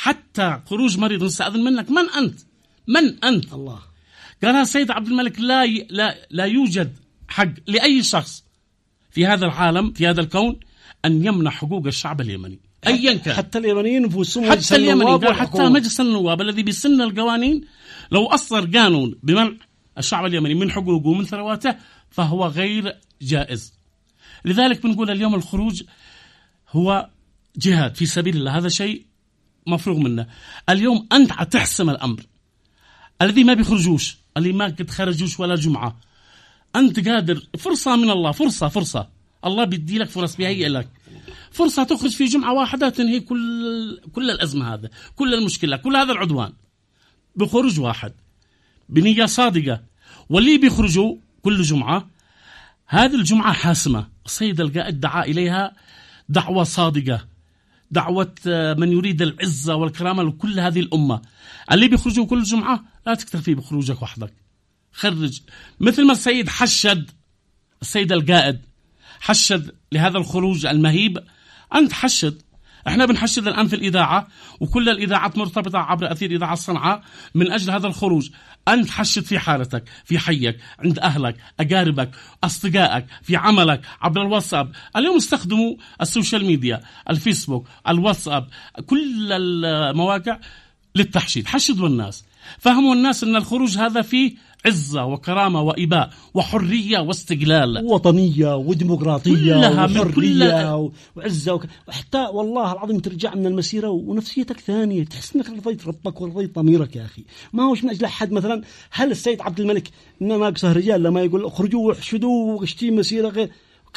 حتى خروج مريض نستأذن منك، من أنت؟ الله. قال السيد عبد الملك لا يوجد حق لأي شخص في هذا العالم في هذا الكون أن يمنع حقوق الشعب اليمني أيا كان، حتى اليمنيين نفسهم، حتى اليمنيين، قال حتى مجلس النواب الذي بيسن القوانين لو أصدر قانون بمنع الشعب اليمني من حقوقه ومن ثرواته فهو غير جائز. لذلك بنقول اليوم الخروج هو جهاد في سبيل الله، هذا شيء مفروغ منه. اليوم أنت تحسم الأمر، الذي ما بيخرجوش، اللي ما قد خرجوش ولا جمعة، أنت قادر، فرصة من الله، فرصة الله بيدي لك فرص، بيهيئ لك فرصة تخرج في جمعة واحدة تنهي كل الأزمة، هذا كل المشكلة، كل هذا العدوان بخروج واحد بنية صادقة. واللي بيخرجوا كل جمعة، هذه الجمعة حاسمة. السيد القائد دعا إليها دعوة صادقة، دعوة من يريد العزة والكرامة لكل هذه الأمة. اللي بيخرجوا كل جمعة لا تكتفي بخروجك وحدك، خرج مثل ما السيد حشد، السيد القائد حشد لهذا الخروج المهيب، أنت حشد. احنا بنحشد الآن في الإذاعة، وكل الإذاعات مرتبطة عبر أثير إذاعة صنعاء من أجل هذا الخروج. أنت حشد في حالتك، في حيك، عند أهلك، أقاربك، أصدقائك، في عملك، عبر الواتساب. اليوم استخدموا السوشيال ميديا، الفيسبوك، الواتساب، كل المواقع للتحشيد. حشدوا الناس، فهموا الناس أن الخروج هذا فيه عزة وكرامة وإباء وحرية واستقلال، وطنية وديمقراطية وحرية وعزة وحتى والله العظيم ترجع من المسيرة ونفسيتك ثانية، تحس أنك رضيت ربك ورضيت ضميرك يا أخي. ما هوش من أجل أحد. مثلا هل السيد عبد الملك إنما قصه رجال لما يقول اخرجوا واحشدوا واشتي مسيرة غير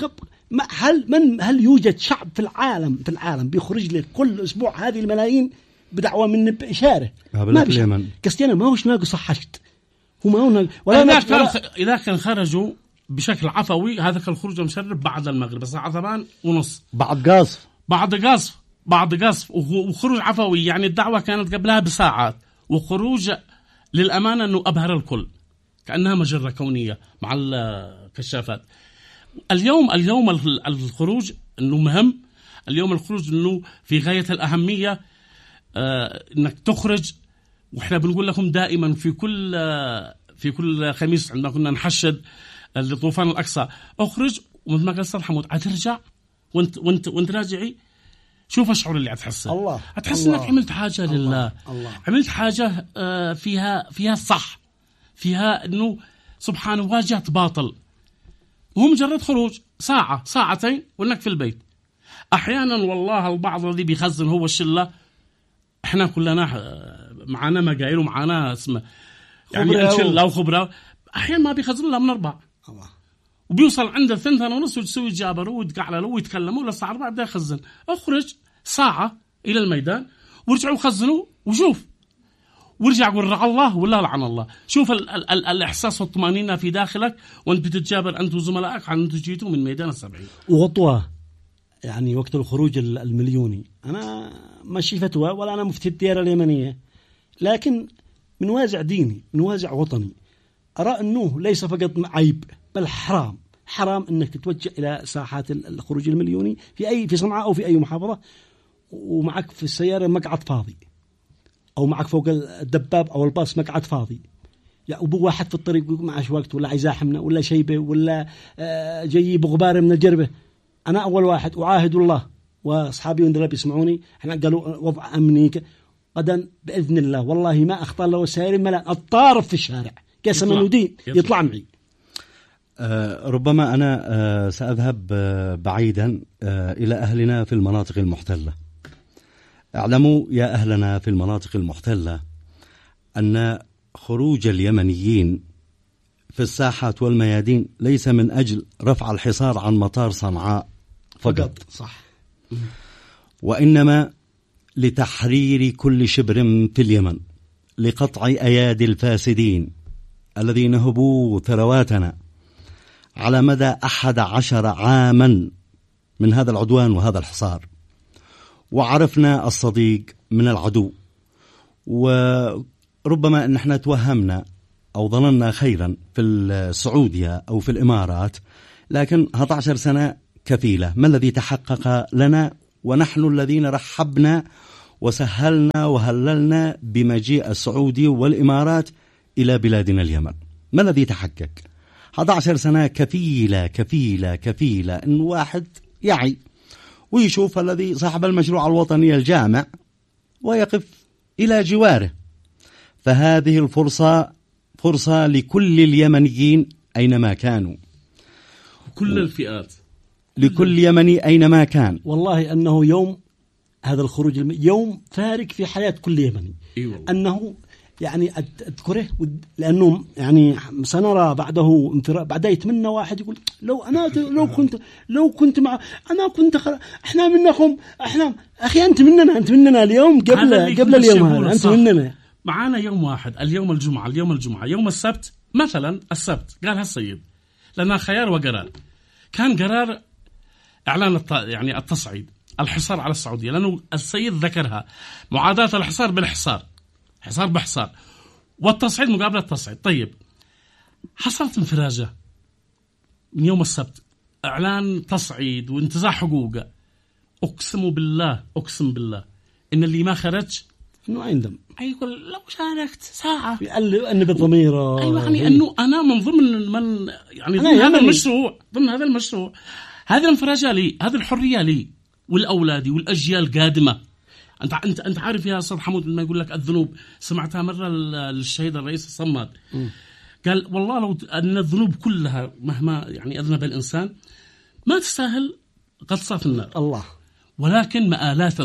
هل يوجد شعب في العالم بيخرج لك كل أسبوع هذه الملايين بدعوة من بإشارة؟ ما بيش كستيانا ما هوش ناقص حشد. إذا كان خرجوا بشكل عفوي، هذا الخروج مشرب بعد المغرب الساعة 8:30 بعد قصف وخروج عفوي. يعني الدعوة كانت قبلها بساعات، وخروج للأمانة أنه أبهر الكل كأنها مجرة كونية مع الكشافات. اليوم الخروج أنه مهم، اليوم الخروج أنه في غاية الأهمية، أنك تخرج. وإحنا بنقول لكم دائما في كل خميس عندما كنا نحشد لطوفان الأقصى، أخرج ومثل ما قال صالح حمود هترجع وانت راجعي شوف الشعور اللي هتحسه. هتحس انك عملت حاجة لله، عملت حاجة فيها صح، فيها انه سبحانه واجهت باطل. وهو مجرد خروج ساعة ساعتين وانك في البيت. احيانا والله البعض الذي بيخزن هو الشلة، احنا كلنا معنا مقايل ومعنا اسمه يعني الشلة او خبرة، احيانا ما بيخزن لها من 4 وبيوصل عند 2:30 ويسوي جابروا ويتقعلوا ويتكلموا للساعة 4 بدأ يخزن. اخرج ساعة إلى الميدان ورجعوا خزنوا وشوف، ورجع قول رعى الله ولا لعن الله. شوف الإحساس والطمأنينة في داخلك وأنت بتتجابر أنت وزملائك عن أنتوا جيتوا من ميدان 70. وغطوة يعني وقت الخروج المليوني، أنا ماشي فتوى ولا أنا مفتي الديار اليمنية، لكن من وازع ديني من وازع وطني أرى أنه ليس فقط عيب بل حرام أنك تتوجه إلى ساحات الخروج المليوني في صنعاء أو في أي محافظة ومعك في السيارة مقعد فاضي، أو معك فوق الدباب أو الباص مقعد فاضي، يعني أبو واحد في الطريق معش وقت ولا عايزاحمنا ولا شيبة ولا جاي بغبار من الجربة. أنا أول واحد أعاهد الله وأصحابي وإن بيسمعوني، إحنا قالوا وضع أمني غدا بإذن الله والله ما أخطر له سائر ملا الطارف في الشارع كسم الودين يطلع معي. ربما أنا سأذهب بعيدا إلى أهلنا في المناطق المحتلة. اعلموا يا أهلنا في المناطق المحتلة أن خروج اليمنيين في الساحات والميادين ليس من أجل رفع الحصار عن مطار صنعاء فقط، صح، وإنما لتحرير كل شبر في اليمن، لقطع أيادي الفاسدين الذين نهبوا ثرواتنا على مدى 11 عاما من هذا العدوان وهذا الحصار. وعرفنا الصديق من العدو، وربما أن احنا توهمنا أو ظننا خيرا في السعودية أو في الإمارات، لكن 11 سنة كفيلة. ما الذي تحقق لنا ونحن الذين رحبنا وسهلنا وهللنا بمجيء السعودي والإمارات إلى بلادنا اليمن. ما الذي تحقق؟ 11 سنة كفيلة كفيلة كفيلة أن واحد يعي ويشوف الذي صاحب المشروع الوطني الجامع ويقف إلى جواره. فهذه الفرصة فرصة لكل اليمنيين أينما كانوا، كل الفئات، لكل يمني أينما كان. والله أنه يوم هذا الخروج يوم فارق في حياة كل يمني. أيوة. أنه يعني أذكره لأنه يعني سنرى بعده بعد يتمنى واحد يقول لو كنت مع أنا كنت إحنا منكم، إحنا أخي أنت مننا اليوم قبل اليوم هذا أنت مننا. معانا يوم واحد، اليوم الجمعة، يوم السبت مثلا، السبت قال هالسيد لنا خيار وقرار. كان قرار إعلان يعني التصعيد، الحصار على السعودية، لأنه السيد ذكرها معاداة الحصار بالحصار، حصار بحصار، والتصعيد مقابلة التصعيد. طيب حصلت انفراجة من يوم السبت، إعلان تصعيد وانتزاع حقوقه. أقسم بالله إن اللي ما خرج إنه عندهم يقول لو شاركت ساعة أنه بضميره. أيوة، يعني أنه أنا من ضمن يعني ضمن هذا المشروع هذه الانفراجة لي، هذه الحرية لي والأولادي والأجيال القادمة. أنت عارف يا أستاذ حمود لما يقول لك الذنوب، سمعتها مرة للشهيد الرئيس الصماد، قال والله لو أن الذنوب كلها مهما يعني أذنب الإنسان ما تستاهل غطسة في النار الله، ولكن مآلات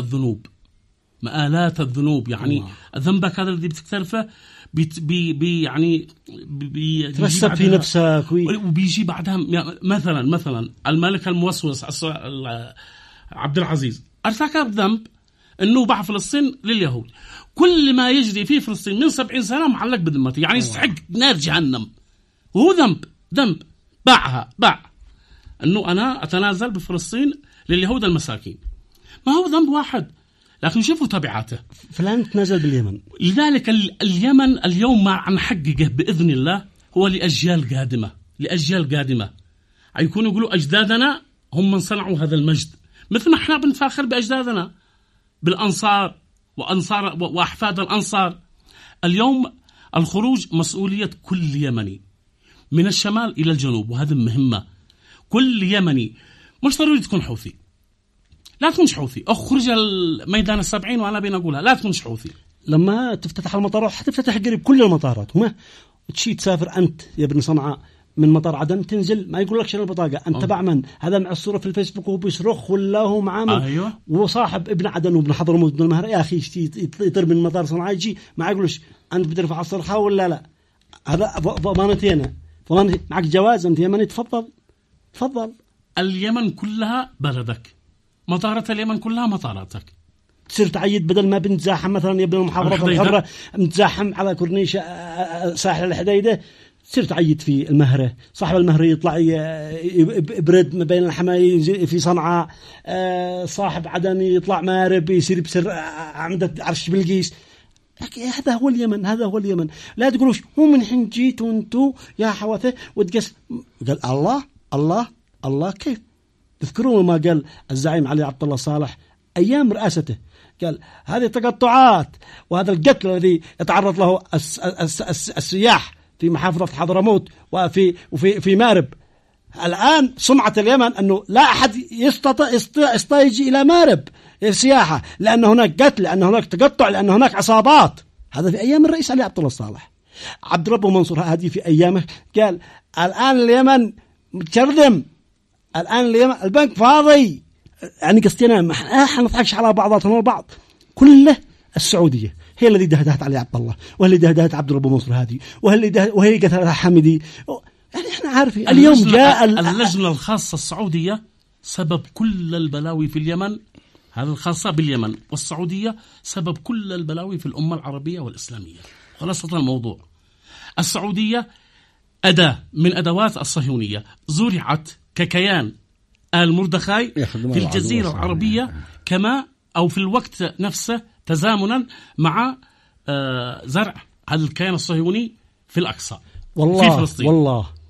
الذنوب يعني ذنبك هذا الذي بتكترفه يعني ترسب في نفسك وبيجي بعدها مثلا الملك الموسوس عبد العزيز ارتكب ذنب انه باع فلسطين لليهود. كل ما يجري في فلسطين من 70 سنة معلق بذمته، يعني يستحق نار جهنم، وهو ذنب باع انه انا اتنازل بفلسطين لليهود المساكين. ما هو ذنب واحد، لكن شوفوا تبعاته. فلان تنازل باليمن. لذلك اليمن اليوم ما نحققه بإذن الله هو لأجيال قادمة يكونوا يقولوا أجدادنا هم من صنعوا هذا المجد، مثل ما احنا بنفاخر بأجدادنا بالأنصار وأحفاد الأنصار. اليوم الخروج مسؤولية كل يمني من الشمال إلى الجنوب، وهذا مهمة. كل يمني، مش ضروري تكون حوثي، لا تكونش حوثي، اخرج الميدان 70 وانا بين اقولها لا تكونش حوثي. لما تفتح المطارات حتفتح قريب كل المطارات، وما تشي تسافر انت يا ابن صنعاء من مطار عدن تنزل ما يقول لك شنو البطاقه، انت تبع من هذا، مع الصوره في الفيسبوك وهو بيصرخ ولا هو معامل. أيوة. وصاحب ابن عدن وابن حضرموت بن المهر يا اخي يطير من مطار صنعاء يجي ما يقولش انت بترفع الصرخه ولا لا. هذا ضمانتين، معك جواز انت يمني، تفضل. اليمن كلها بلدك، مطارات اليمن كلها مطاراتك. تصير تعيد بدل ما بنتزاحم مثلا يا ابن المحافظة الحرة متزاحم على كورنيش ساحل الحديدة، تصير تعيد في المهرة، صاحب المهرة يطلع يبرد ما بين الحماية في صنعاء، صاحب عدن يطلع مارب يصير بسر عمدة عرش بلقيس. هذا هو اليمن. لا تقولوش هو من حين جيتوا انتوا يا حواثة وتقس. قال الله كيف تذكرون ما قال الزعيم علي عبد الله صالح أيام رئاسته، قال هذه تقطعات وهذا القتل الذي يتعرض له السياح في محافظة حضرموت وفي مارب. الآن سمعة اليمن أنه لا أحد يستيجي إلى مارب السياحة، لأن هناك قتل، لأن هناك تقطع، لأن هناك عصابات. هذا في أيام الرئيس علي عبد الله صالح. عبد ربه منصور هذه في أيامه قال الآن اليمن متشرذم، الآن اليمن البنك فاضي. يعني قصتنا ما نضحكش على بعضاتنا البعض، كله السعودية هي الذي دهدهت علي عبد الله، وهي اللي دهدهت عبد ربه منصور هذه، وهي قتلها حمدي. يعني احنا عارفين اليوم جاء اللجنة الخاصة السعودية سبب كل البلاوي في اليمن، هذا الخاصة باليمن، والسعودية سبب كل البلاوي في الأمة العربية والإسلامية. خلاصة الموضوع، السعودية أداة من أدوات الصهيونية، زرعت ككيان آل مردخاي في الجزيرة العربية، كما أو في الوقت نفسه تزامنا مع زرع هذا الكيان الصهيوني في الأقصى في فلسطين.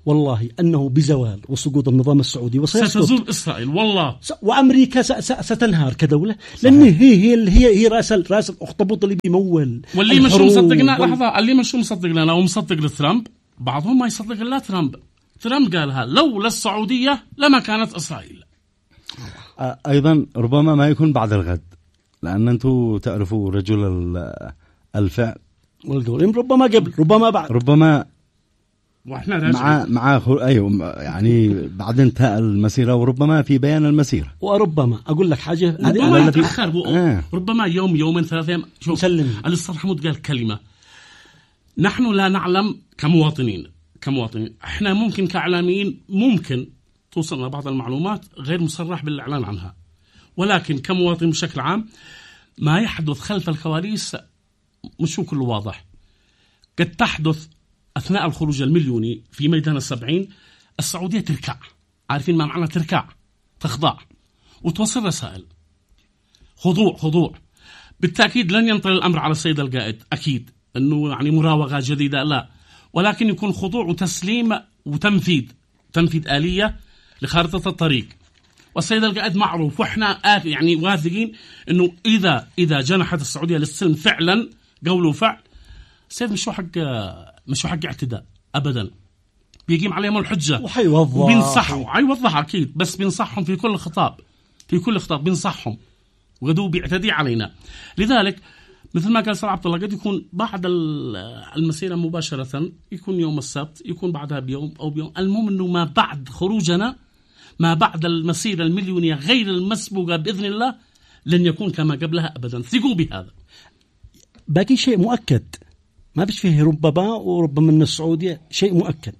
والله أنه بزوال وسقوط النظام السعودي ستزول إسرائيل والله، وأمريكا ستنهار كدولة، لأن هي راس الأخطبوط اللي بيمول. واللي مش مصدقنا لحظة، اللي مش مصدقنا لو مصدق لترامب، بعضهم ما يصدق إلا ترامب قالها لولا السعودية لما كانت إسرائيل. أيضا ربما ما يكون بعد الغد، لأن أنتم تعرفوا رجل الفعل والقول، ربما قبل ربما بعد ربما واحنا مع ايوه يعني بعد انتهاء المسيره، وربما في بيان المسيره، وربما اقول لك حاجه ربما يتاخر ربما يومين 3 أيام. شوف الأستاذ حمود قال كلمه، نحن لا نعلم كمواطنين احنا ممكن كاعلاميين ممكن توصلنا بعض المعلومات غير مصرح بالاعلان عنها، ولكن كمواطن بشكل عام ما يحدث خلف الكواليس مش كله واضح. قد تحدث أثناء الخروج المليوني في ميدان ال70 السعودية تركع، عارفين ما معنى تركع؟ تخضع وتوصل رسائل خضوع. بالتأكيد لن ينطلي الأمر على السيد القائد أكيد أنه يعني مراوغة جديدة، لا، ولكن يكون خضوع وتسليم وتنفيذ آلية لخارطة الطريق. والسيد القائد معروف، وإحنا يعني واثقين أنه إذا جنحت السعودية للسلم فعلا قول وفعل، السيد مش حق اعتداء أبدا، بيقيم عليهم الحجة وبينصحوا، يوضحها أكيد، بس بينصحهم في كل خطاب بينصحهم، وقدو بيعتدي علينا. لذلك مثل ما قال سيد عبد الله، قد يكون بعد المسيرة مباشرة، يكون يوم السبت، يكون بعدها بيوم أو بيوم، المهم أنه ما بعد خروجنا، ما بعد المسيرة المليونية غير المسبوقة بإذن الله لن يكون كما قبلها أبدا، ثقوا بهذا. باقي شيء مؤكد ما فيش فيه وربما من السعودية شيء مؤكد.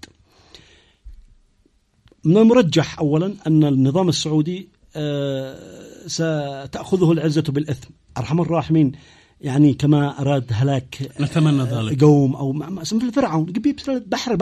من المرجح أولا أن النظام السعودي ستأخذه العزة بالإثم، أرحم الراحمين، يعني كما أراد هلاك نتمنى ذلك قوم أو مثل فرعون بحر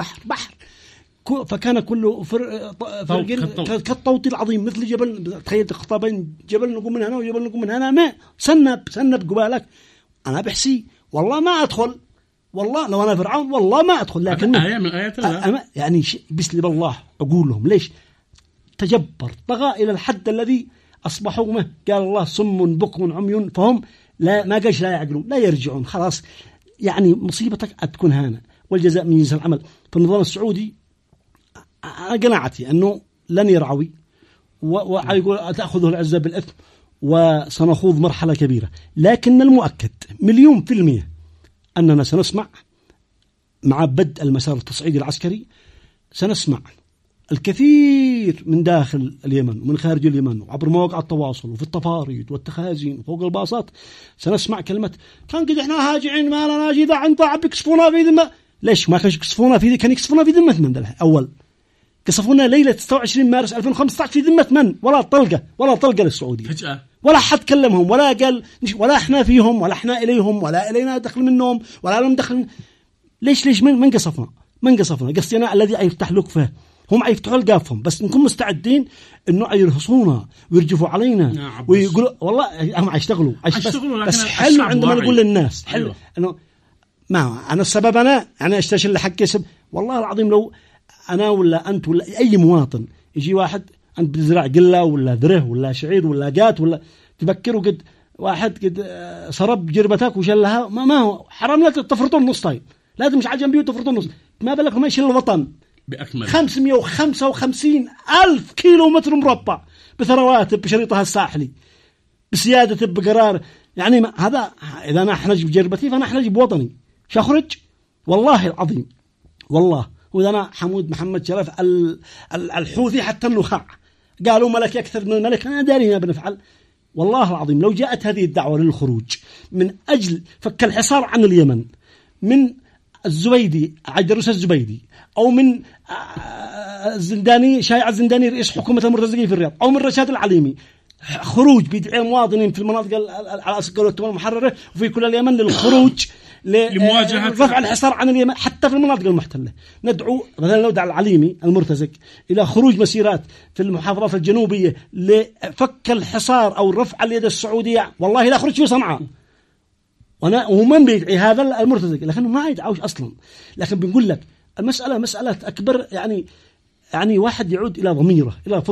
فكان كل فرق كالطوط العظيم مثل جبل. تخيل خطابين، جبل نقوم من هنا وجبل نقوم من هنا، ما سنب قبالك. أنا بحسي والله ما أدخل، والله لو أنا فرعون والله ما أدخل، لكن آية من آيات الله يعني بسلب الله أقول لهم ليش تجبر طغى إلى الحد الذي أصبحوا قال الله صم بكم عمي، فهم ما قالش لا يعقلون لا يرجعون، خلاص يعني مصيبتك أتكون هنا، والجزاء من جنس العمل. فالنظام السعودي أنا قناعتي أنه لن يرعوي، ويقول تأخذه العزة بالإثم، وسنخوض مرحلة كبيرة. لكن المؤكد 1,000,000% أننا سنسمع مع بدء المسار التصعيدي العسكري، سنسمع الكثير من داخل اليمن ومن خارج اليمن وعبر مواقع التواصل وفي التفاريد والتخازين وفوق الباصات، سنسمع كلمة كان قد احنا هاجعين ما لنا جيدا عن طاعة بيكسفونا في ذمة. ليش ما كانش يكسفونا في كان يكسفونا في ذمة من ده أول؟ كسفونا ليلة 26 مارس 2015 في ذمة من؟ ولا طلقة للسعودية فجأة، ولا حد كلمهم، ولا قال ولا احنا فيهم ولا احنا إليهم ولا إلينا دخل منهم ولا لهم دخل. ليش من قصفنا قصينا الذي يفتح لك فيه، هم يفتحوا القافهم، بس نكون مستعدين انه يرهصونا ويرجفوا علينا ويقولوا والله هم يشتغلوا بس حلو عندما نقول للناس حلو. أيوه. انه ما انا السبب، انا اشتاش اللي حق يسب. والله العظيم لو انا ولا انت ولا اي مواطن يجي واحد انت بتزرع قله ولا ذره ولا شعير ولا قات ولا تفكروا قد واحد قد صرب جربتك وشلها، ما هو حرام لك تفرطون النص، طيب لا تمشي على جنبي وتفرطون النص، ما بالك ما يشيل الوطن بأكمل 555,000 كيلومتر مربع بثروات بشريطها الساحلي بسيادة بقرار. يعني هذا إذا أنا أحنج بجربتي فأنا أحنج بوطني شخرج والله العظيم. والله وإذا أنا حمود محمد شرف الحوثي حتى النخاع قالوا ملك أكثر من الملك، أنا داري ما بنفعل. والله العظيم لو جاءت هذه الدعوة للخروج من أجل فك الحصار عن اليمن من الزبيدي عيدروس الزبيدي، أو من الزنداني شايع الزنداني رئيس حكومة المرتزقين في الرياض، أو من رشاد العليمي، خروج بيدعي المواطنين في المناطق على أسكال والتمام المحررة وفي كل اليمن للخروج لمواجهة رفع الحصار عن اليمن حتى في المناطق المحتلة. ندعو مثلا لو دعا العليمي المرتزق إلى خروج مسيرات في المحافظات الجنوبية لفك الحصار أو رفع اليد السعودية، والله لا خرج في صنعاء. ومن بيدعي هذا المرتزق، لكنه ما يدعوش أصلا. لكن بنقول لك المسألة مسألة أكبر، يعني واحد يعود إلى ضميره،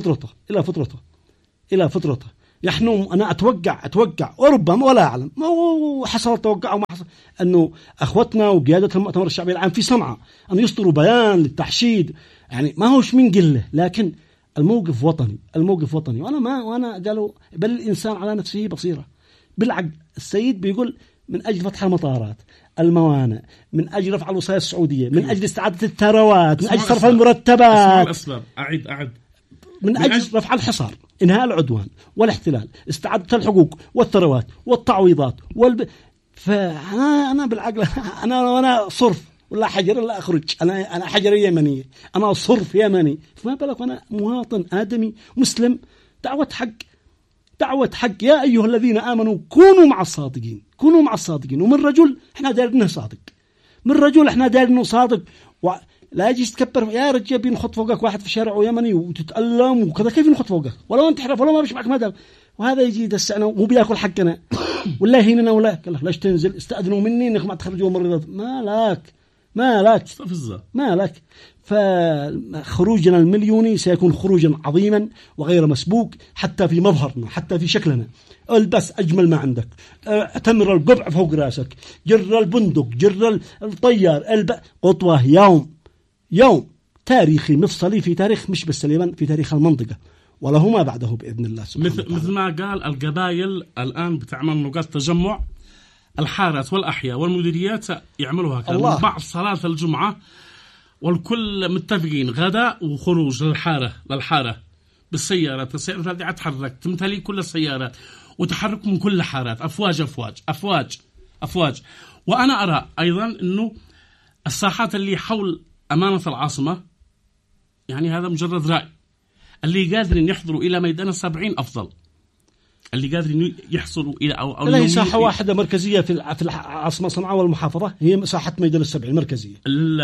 إلى فطرته. نحن أنا أتوقع وربما ولا أعلم، ما هو حصل التوقع أو ما حصل، أنه أخوتنا وقيادة المؤتمر الشعبي العام في صنعاء أن يصدروا بيان للتحشيد، يعني ما هوش من قلة، لكن الموقف وطني. وأنا قالوا بل الإنسان على نفسه بصيرة بالعقل. السيد بيقول من أجل فتح المطارات، الموانئ، من أجل رفع الوصاية السعودية، من أجل استعادة الثروات، من أجل صرف المرتبات، الأسباب أعد من أجل رفع الحصار، إنهاء العدوان والاحتلال، استعادة الحقوق والثروات والتعويضات فأنا بالعقل أنا صرف ولا حجر لا أخرج، أنا حجر يمنية، أنا صرف يمني، فما بالك أنا مواطن آدمي مسلم. دعوة حق يا أيها الذين آمنوا كونوا مع الصادقين. ومن رجل إحنا دايرينه صادق، لا يجي تكبر يا رجال بينخط فوقك واحد في الشارع ويمني وتتألم وكذا، كيف ينخط فوقك ولو أنت حرف ولو ما بيشبعك مدى، وهذا يجي يدسعنا ومو بياكل حقنا والله هيننا ولا قال لك ليش تنزل، استأذنوا مني إنك ما تخرجوا مريضات، ما لك. فخروجنا المليوني سيكون خروجا عظيما وغير مسبوق، حتى في مظهرنا، حتى في شكلنا. البس أجمل ما عندك، اعتمر القبع فوق راسك، جر البندق، جر الطيار، قطوة يوم تاريخي مفصلي في تاريخ مش بس اليمن، في تاريخ المنطقة وله ما بعده بإذن الله سبحانه وتعالى. مثل ما قال القبائل الآن بتعمل نقاط تجمع، الحارات والأحياء والمديريات يعملوها كذا من بعد صلاة الجمعة، والكل متفقين غداء وخروج للحارة بالسيارات. السيارات هذه تتحرك تمتلي كل السيارات وتحرك من كل حارات، أفواج. وأنا أرى أيضا أنه الساحات اللي حول أمانة العاصمة، يعني هذا مجرد رأي، اللي قادرين يحضروا إلى ميدان 70 أفضل، اللي قادرين يحصلوا إلى أو لا هي ساحة واحدة مركزية في العاصمة صنعاء والمحافظة، هي ساحة ميدان 70 مركزية.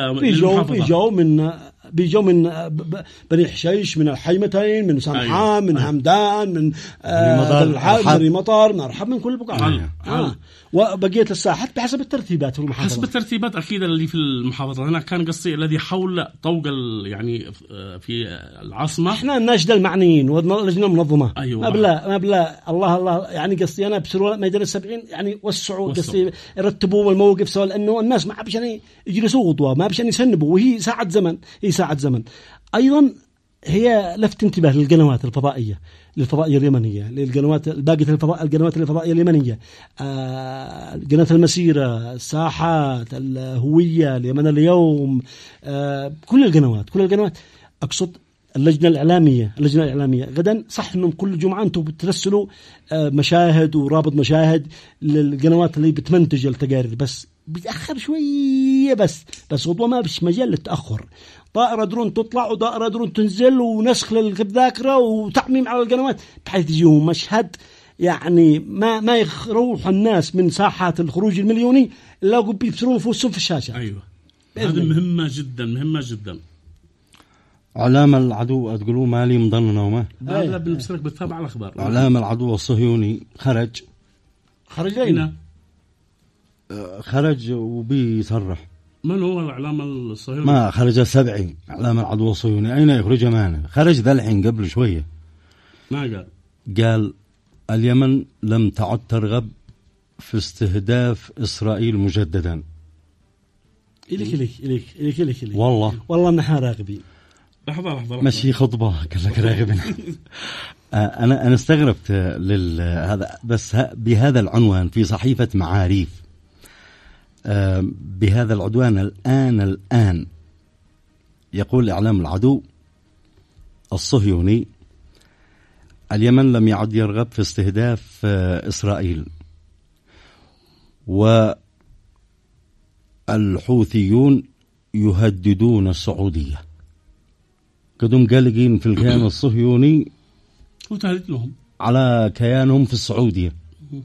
بيجوا من بني حشيش، من الحيمتين، من سمحان، من همدان، من مطار، مرحب من كل بقعة. وبقية الساحات بحسب الترتيبات في المحافظة، حسب الترتيبات أكيد اللي في المحافظة. هنا كان قصدي الذي حول طوق يعني في العاصمة، احنا الناشدة المعنيين واللجنة المنظمة. أيوة. ما بلا الله يعني قصدي أنا بسروا ميدان 70 يعني وسعوا قصدي يرتبوا الموقف، سواء لأنه الناس ما بشان يجلسوا غطوة، ما بشان يسنبوا، وهي ساعة زمن. أيضا هي لفت انتباه للقنوات الفضائية اليمنية، للقنوات باقي القنوات الفضائية اليمنية، قناة المسيرة، الساحات، الهوية، اليمن اليوم، كل القنوات أقصد اللجنة الإعلامية غدا. صح إنهم كل جمعة أنتم بترسلوا مشاهد ورابط مشاهد للقنوات اللي بتمنتج التقارير، بس بيتأخر شوية، بس خطوة ما بش مجال للتأخر. طائرة درون تطلع وطائرة درون تنزل ونسخ للذاكرة وتعميم على القنوات، بحيث يجيهم مشهد يعني ما يروح الناس من ساحات الخروج المليوني إلا بيبصرون نفوسهم في الشاشة. أيوة، هذه مهمة جدا. علام العدو تقولوا مالي مضننا وما لا بنبصرك بتتابع الأخبار. علام العدو الصهيوني خرج هنا، خرج وبيصرح. من هو الإعلام الصهيوني؟ ما خرج السبعي، إعلام العدو الصهيوني أين يخرج معنا؟ خرج ذا الحين قبل شوية، ما قال اليمن لم تعد ترغب في استهداف إسرائيل مجددا. إليك والله نحن راغبين. لحظة ماشي خطبة قال لك راغبين. أنا استغربت هذا، بس بهذا العنوان في صحيفة معاريف، بهذا العدوان الآن يقول إعلام العدو الصهيوني اليمن لم يعد يرغب في استهداف إسرائيل، والحوثيون يهددون السعودية. قدم قلقين في الكيان الصهيوني وتهدد لهم على كيانهم في السعودية،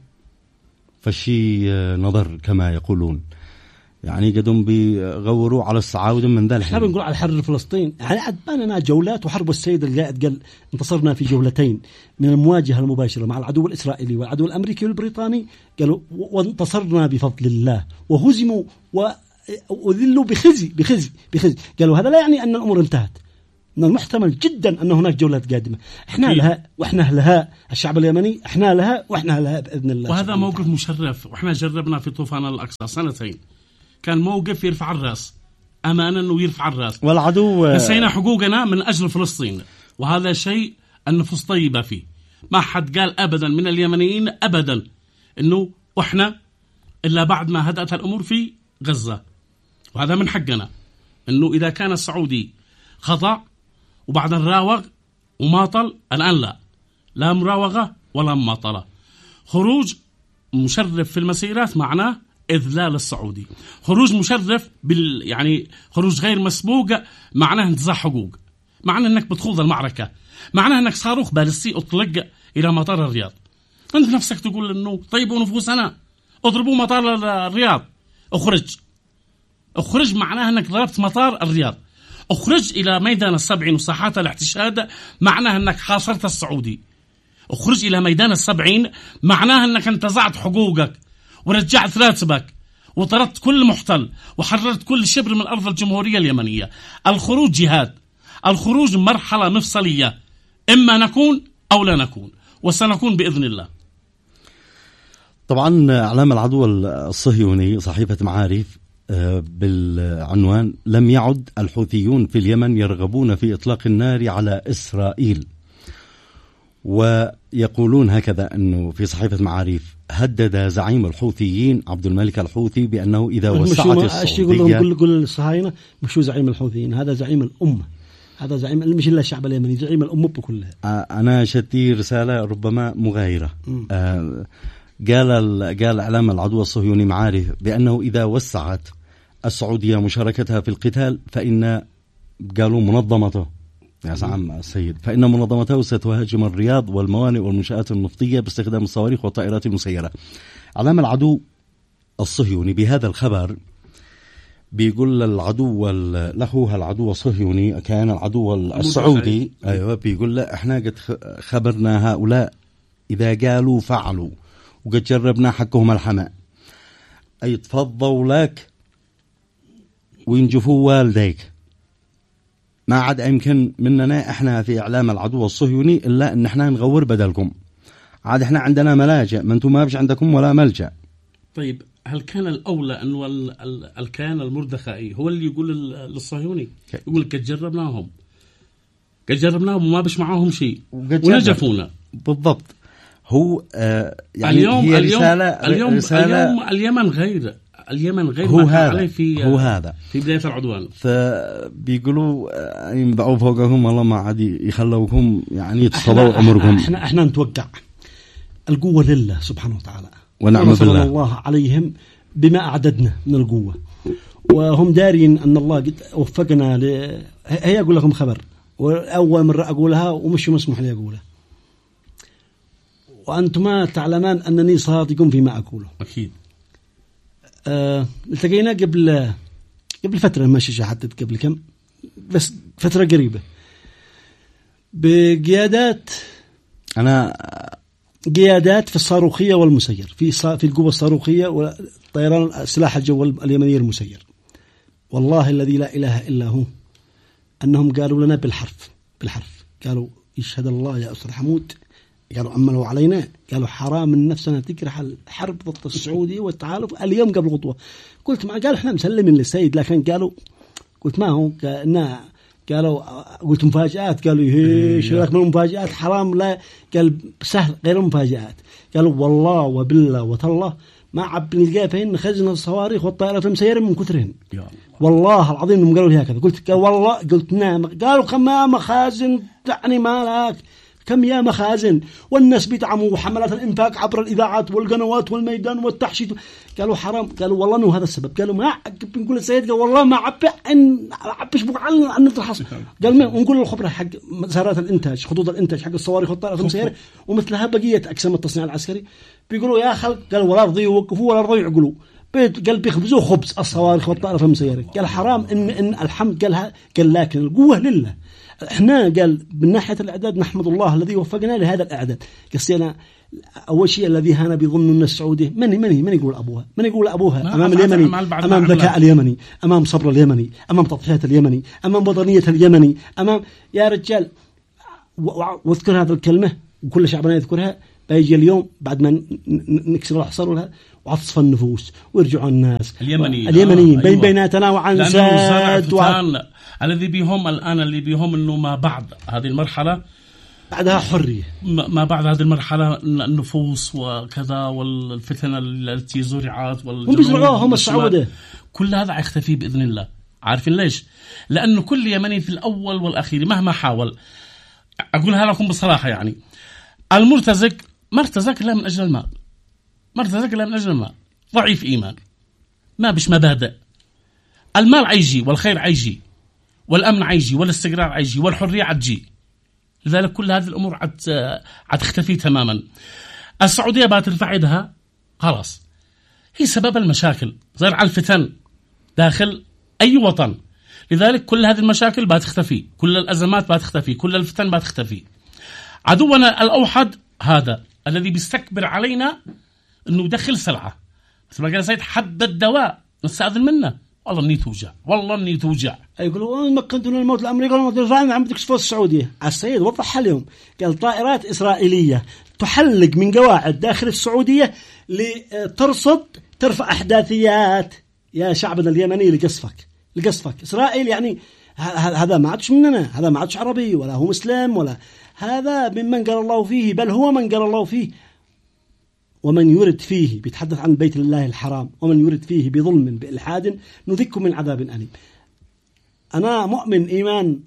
فالشي نظر كما يقولون، يعني قدم بيغوروا على الصعاود من ذلك. احنا بنقول على حرر فلسطين، يعني عدباننا جولات وحرب السيد القائد قال انتصرنا في جولتين من المواجهة المباشرة مع العدو الإسرائيلي والعدو الأمريكي والبريطاني، قالوا وانتصرنا بفضل الله، وهزموا وذلوا بخزي. قالوا هذا لا يعني أن الأمور انتهت، من المحتمل جدا أن هناك جولات قادمة، احنا لها واحنا لها، الشعب اليمني احنا لها واحنا لها بإذن الله. وهذا موقف مشرف، واحنا جربنا في طوفان الأقصى 2 سنين، كان موقف يرفع الرأس أمانا أنه يرفع الرأس، والعدو نسينا حقوقنا من أجل فلسطين، وهذا شيء النفوس طيبة فيه. ما حد قال أبدا من اليمنيين أبدا أنه وإحنا إلا بعد ما هدأت الأمور في غزة، وهذا من حقنا أنه إذا كان السعودي خضع وبعدين راوغ وماطل، الآن لا مراوغة ولا مماطلة. خروج مشرف في المسيرات معناه إذلال السعودي، خروج مشرف يعني خروج غير مسبوق معناه انتزاع حقوق، معناه أنك بتخوض المعركة، معناه أنك صاروخ باليستي أطلق إلى مطار الرياض. أنت نفسك تقول أنه طيبوا نفوسنا، اضربوا مطار الرياض، اخرج معناه أنك ضربت مطار الرياض. اخرج إلى ميدان السبعين وساحات الاحتشاد معناه أنك حاصرت السعودي. اخرج إلى ميدان السبعين معناه أنك انتزعت حقوقك ورجعت راتبك وطردت كل محتل وحررت كل شبر من أرض الجمهورية اليمنية. الخروج جهاد، الخروج مرحلة مفصلية، إما نكون أو لا نكون، وسنكون بإذن الله. طبعا إعلام العدو الصهيوني صحيفة معارف بالعنوان: لم يعد الحوثيون في اليمن يرغبون في إطلاق النار على إسرائيل. ويقولون هكذا أنه في صحيفة معارف: هدد زعيم الحوثيين عبد الملك الحوثي بأنه إذا وسعت السعودية، يقول الصهاينة مشو زعيم الحوثيين، هذا زعيم الأمة، هذا زعيم مش إلا الشعب اليمني، زعيم الأمة بكلها. أنا شتي رسالة ربما مغايرة. قال إعلام العدو الصهيوني معارف بأنه إذا وسعت السعودية مشاركتها في القتال فإن، قالوا منظمته يا سعام السيد، فإن منظمته ستهاجم الرياض والموانئ والمنشآت النفطية باستخدام الصواريخ والطائرات المسيرة. إعلام العدو الصهيوني بهذا الخبر بيقول العدو له العدو الصهيوني كان العدو السعودي، أيوة، بيقول له إحنا قد خبرنا هؤلاء إذا قالوا فعلوا، وقد جربنا حقهم الحماء، أي تفضوا لك وينجفوا والديك. ما عاد يمكن مننا إحنا في إعلام العدو الصهيوني إلا إن إحنا نغور بدلكم، عاد إحنا عندنا ملاجئ، ما أنتم ما بش عندكم ولا ملجأ. طيب هل كان الأولى أنه الكيان المردخائي هو اللي يقول للصهيوني، يقول قد جربناهم وما بش معاهم شيء ونجفونا؟ بالضبط. هو يعني اليوم هي اليوم اليمن غير هو هذا عليه في بداية العدوان. فبيقولوا ينبعوا فوقهم والله ما عاد يخلوكم يعني تصلوا أمركم. احنا نتوقع القوة لله سبحانه وتعالى، ونعم بالله الله عليهم بما أعددنا من القوة، وهم دارين أن الله قد وفقنا هي أقول لكم خبر، وأول مرة أقولها ومش مسموح لي أقولها، وأنتما تعلمان أنني صادق فيما أقوله. أكيد. التقينا قبل فترة، ماشي حدد قبل كم، بس فترة قريبة، بقيادات قيادات في الصاروخية والمسير، في القوة الصاروخية والطيران سلاح الجو اليمني المسير. والله الذي لا إله إلا هو أنهم قالوا لنا بالحرف قالوا: يشهد الله يا أسر حمود، قالوا عملوا علينا، قالوا حرام من نفسنا تكرح الحرب ضد السعودية والتعالف اليوم قبل خطوة. قلت ما قال احنا مسلمين للسيد، لكن قالوا، قلت ما هو قالوا قلت مفاجآت، قالوا ايش لك من المفاجآت، حرام لا، قال سهل غير المفاجآت. قالوا والله وبالله وتالله ما عب نلقى فين خزن الصواريخ والطائرات المسيرة من كثرهن، والله العظيم انهم قالوا لي هكذا. قلت والله، قلت نعم. قالوا كم مخازن تعني مالك، كم يا مخازن، والناس بيدعموا حملات الإنفاق عبر الإذاعات والقنوات والميدان والتحشيد. قالوا حرام، قالوا والله إنه هذا السبب. قالوا ما نقول السيد، قال والله ما عبش بقى عن الحصر. قال ما ونقول الخبرة حق مسارات الإنتاج، خطوط الإنتاج حق الصواريخ والطائرات المسيرة ومثلها بقية أقسام التصنيع العسكري. بيقولوا يا خلق، قالوا ولا رضي يوقفوا ولا رضي يعقلوا، قال بيخبزوا خبز الصواريخ والطائرات المسيرة. قال حرام إن الحمد، قال لكن القوة لله. احنا قال من ناحية الإعداد نحمد الله الذي وفقنا لهذا الإعداد. قصينا أول شيء الذي هنا بيظن أن السعودية من يقول أبوها، من يقول أبوها أمام اليمني، أمام ذكاء اليمني، أمام صبر اليمني، أمام تضحية اليمني، أمام وطنية اليمني، أمام يا رجال. واذكر هذا الكلمة وكل شعبنا يذكرها. بيجي اليوم بعد ما نكسر الحصار لها وعتصف النفوس ويرجعوا الناس اليمنيين بين بيناتنا وعن زاد الذي بيهم الآن اللي بيهم إنه ما بعد هذه المرحلة بعدها حرية، ما بعد هذه المرحلة النفوس وكذا والفتن التي زرعت هم بيزرعوها هم السعودة، كل هذا يختفي بإذن الله. عارفين ليش؟ لأنه كل يمني في الأول والأخير مهما حاول، أقولها لكم بصراحة يعني، المرتزق مرتزق لا من أجل المال، مرتزق لا من أجل المال، ضعيف إيمان، ما بش مبادئ. المال عيجي والخير عيجي والأمن عيجي والاستقرار عيجي والحرية عتجي، لذلك كل هذه الأمور عتختفي تماما. السعودية بترفع يدها خلاص، هي سبب المشاكل، زرع الفتن داخل أي وطن، لذلك كل هذه المشاكل بتختفي، كل الأزمات بتختفي، كل الفتن بتختفي. عدونا الأوحد هذا الذي بيستكبر علينا أنه يدخل سلعة، مثل ما قال سيد حب الدواء نستأذن منه، والله مني توجع، والله مني توجع. يقولوا مكنتوا الموت الأمريكا والموت الإسرائيلي عم تكشفوا السعودية. السيد وضحها اليوم، قال طائرات إسرائيلية تحلق من قواعد داخل السعودية لترصد ترفع أحداثيات. يا شعبنا اليمني لقصفك إسرائيل، يعني هذا ما عادش مننا، هذا ما عادش عربي ولا هو مسلم، ولا هذا ممن قال الله فيه، بل هو من قال الله فيه. ومن يرد فيه، بيتحدث عن بيت الله الحرام، ومن يرد فيه بظلم بإلحاد نذكه من عذاب أليم. أنا مؤمن إيمان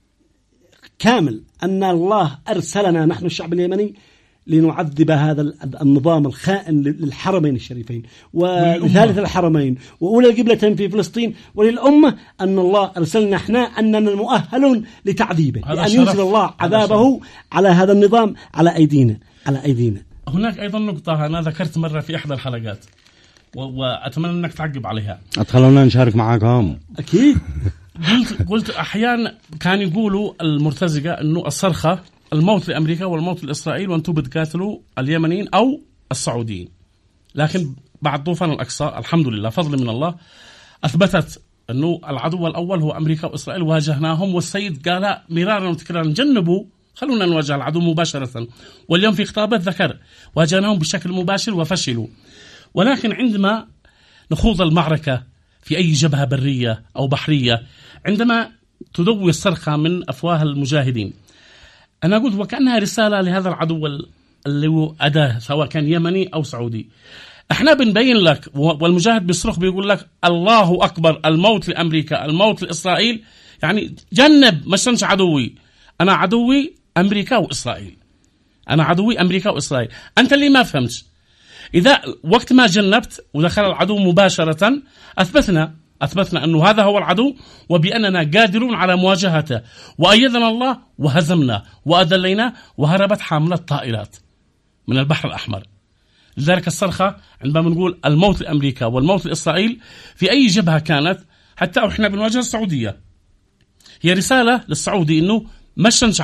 كامل أن الله أرسلنا نحن الشعب اليمني لنعذب هذا النظام الخائن للحرمين الشريفين وثالث الحرمين وأولى قبلة في فلسطين وللأمة، أن الله أرسلنا احنا أننا مؤهلون لتعذيبه، لأن ينزل الله عذابه على هذا النظام على أيدينا. هناك أيضا نقطة أنا ذكرت مرة في إحدى الحلقات وأتمنى أنك تعقب عليها. أدخلونا نشارك معاكم. أكيد. قلت أحيانا كان يقولوا المرتزقة أنه الصرخة الموت لأمريكا والموت لإسرائيل وأنتم بتقاتلوا اليمنيين أو السعوديين، لكن بعد طوفان الأقصى الحمد لله فضل من الله أثبتت أنه العدو الأول هو أمريكا وإسرائيل، واجهناهم، والسيد قال مرارا وتكرارا جنبوا، خلونا نواجه العدو مباشرة. واليوم في خطابه ذكر واجهناهم بشكل مباشر وفشلوا، ولكن عندما نخوض المعركة في أي جبهة برية أو بحرية، عندما تدوي الصرخة من أفواه المجاهدين، أنا قلت وكأنها رسالة لهذا العدو اللي هو أداه سواء كان يمني أو سعودي. احنا بنبين لك، والمجاهد بيصرخ بيقول لك الله أكبر، الموت لأمريكا، الموت لإسرائيل، يعني جنب مشانش عدوي، أنا عدوي أمريكا وإسرائيل، أنا عدوي أمريكا وإسرائيل. أنت اللي ما فهمت، إذا وقت ما جنبت ودخل العدو مباشرة أثبتنا أنه هذا هو العدو وبأننا قادرون على مواجهته، وأيدنا الله وهزمنا وأذلينا، وهربت حاملة طائرات من البحر الأحمر. لذلك الصرخة عندما نقول الموت لأمريكا والموت لإسرائيل في أي جبهة كانت، حتى إحنا بنواجه السعودية، هي رسالة للسعودي إنه مشنش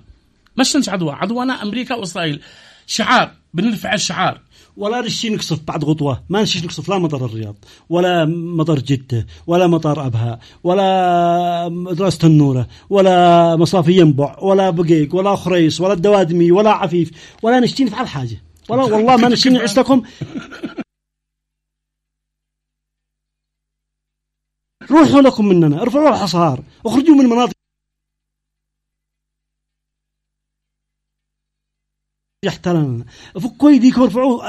عدونا أمريكا وإسرائيل. شعار بنرفع الشعار، ولا نشي نقصف بعد غطوة، ما نشي نقصف لا مطار الرياض ولا مطار جدة ولا مطار أبها ولا مدرسة النورة ولا مصافي ينبع ولا بقيق ولا خريص ولا الدوادمي ولا عفيف، ولا نشي نفعل حاجة، ولا والله ما نشي نعيش لكم. روحوا لكم مننا، ارفعوا الحصار، اخرجوا من مناطق يحتلنا، فكوا يديكم ارفعوا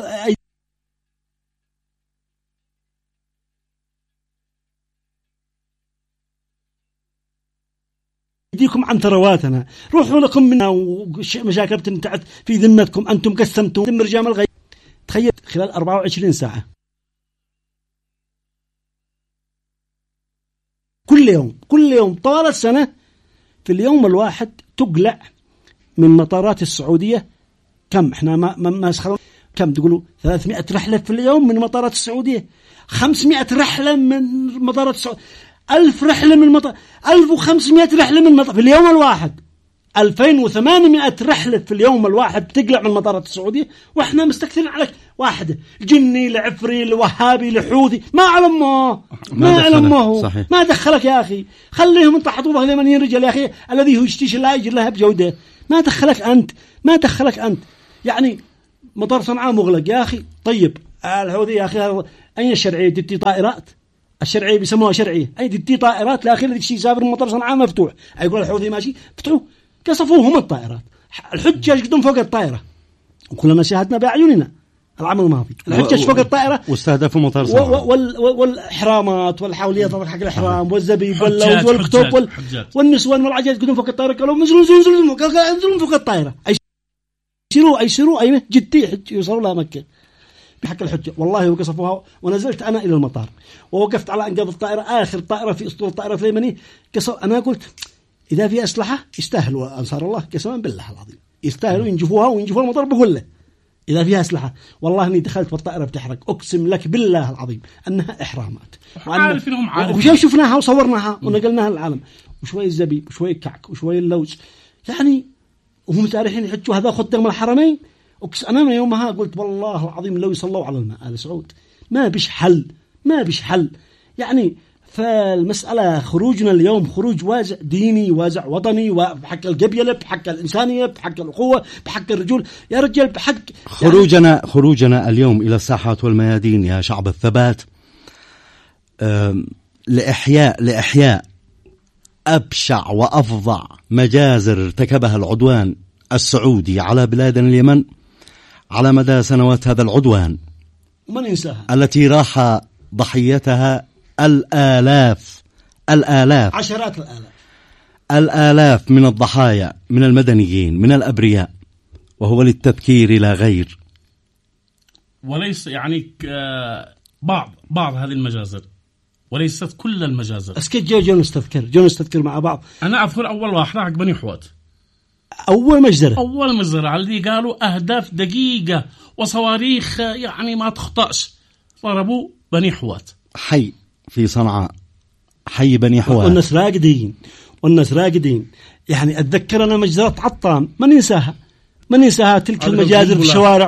يديكم عن ثرواتنا، روحوا لكم منا، ومشاكل بتنتعت في ذمتكم، أنتم قسمتم ذم رجال الغيب. تخيل خلال 24 ساعة كل يوم طوال السنة، في اليوم الواحد تقلع من مطارات السعودية كم؟ احنا ما سخرون كم تقولوا 300 رحلة في اليوم من مطارات السعودية، 500 رحلة من مطارات السعودية، 1000 رحلة من مطار، 1500 رحلة من مطار في اليوم الواحد. 2800 رحلة في اليوم الواحد بتقلع من مطارات السعودية، وإحنا مستكثرين عليك واحدة، جني لعفري لوهابي لحوثي، ما علمه ما دخلك يا أخي، خليهم انت حطوبة اليمنيين رجال يا أخي، الذي هو يشتيش الله يجي لها بجودة، ما دخلك أنت يعني مطار صنعاء مغلق يا أخي. طيب الحوثي يا أخي أين الشرعية؟ دي طائرات الشرعية بيسموها شرعية، أي دي طائرات الأخير اللي شيء سافر مطار صنعاء مفتوح، يقول الحوثي ماشي فتحوا قصفوهم الطائرات، الحجاج قدم فوق الطائرة وكلنا شاهدنا بأعيننا العام الماضي، الحجاج فوق الطائرة واستهدفوا مطار صنعاء والإحرامات والحوليات حق الإحرام والزبيب واللوز والكتب والنسوان والعجاج قدم فوق الطائرة، قالوا انزلوا فوق الطائرة، أيسروا أي جدي يوصلوا لها مكة بحق الحجة. والله وقصفوها، ونزلت أنا إلى المطار ووقفت على أنقاض الطائرة، آخر طائرة في أسطول الطائرة اليمنية أنا قلت إذا في أسلحة يستاهلوا أنصار الله قسما بالله العظيم، يستاهلوا ينجفوها وينجفوا المطار بقول له إذا فيها أسلحة. والله إني دخلت بالطائرة بتحرق، أقسم لك بالله العظيم أنها إحرامات، وشوف شفناها وصورناها ونقلناها للعالم، وشوي الزبيب وشوي الكعك وشوي اللوز يعني، وهم تاريخين يحجوا هذا خدام الحرمين. أنا من يومها قلت والله العظيم لو يصلوا على الماء آل سعود ما بيش حل يعني. فالمسألة خروجنا اليوم خروج وازع ديني، وازع وطني، بحق القبيلة، بحق الإنسانية، بحق الأخوة، بحق الرجول يا رجال، بحق خروجنا اليوم إلى الساحات والميادين يا شعب الثبات لإحياء أبشع وأفظع مجازر ارتكبها العدوان السعودي على بلادنا اليمن على مدى سنوات هذا العدوان، وما ننساها التي راح ضحيتها الآلاف عشرات الآلاف من الضحايا، من المدنيين، من الأبرياء، وهو للتذكير لا غير. وليس يعني بعض هذه المجازر، وليست كل المجازر. اسكت جو نستذكر مع بعض. أنا أذكر أول واحدة حق بني حوات، أول مجزرة اللي قالوا أهداف دقيقة وصواريخ يعني ما تخطأش، ضربوا بني حوات، حي في صنعاء، حي بني حوات، والناس راقدين يعني. أتذكر أنا مجزرة عطام ما ننساها تلك المجازر في الشوارع،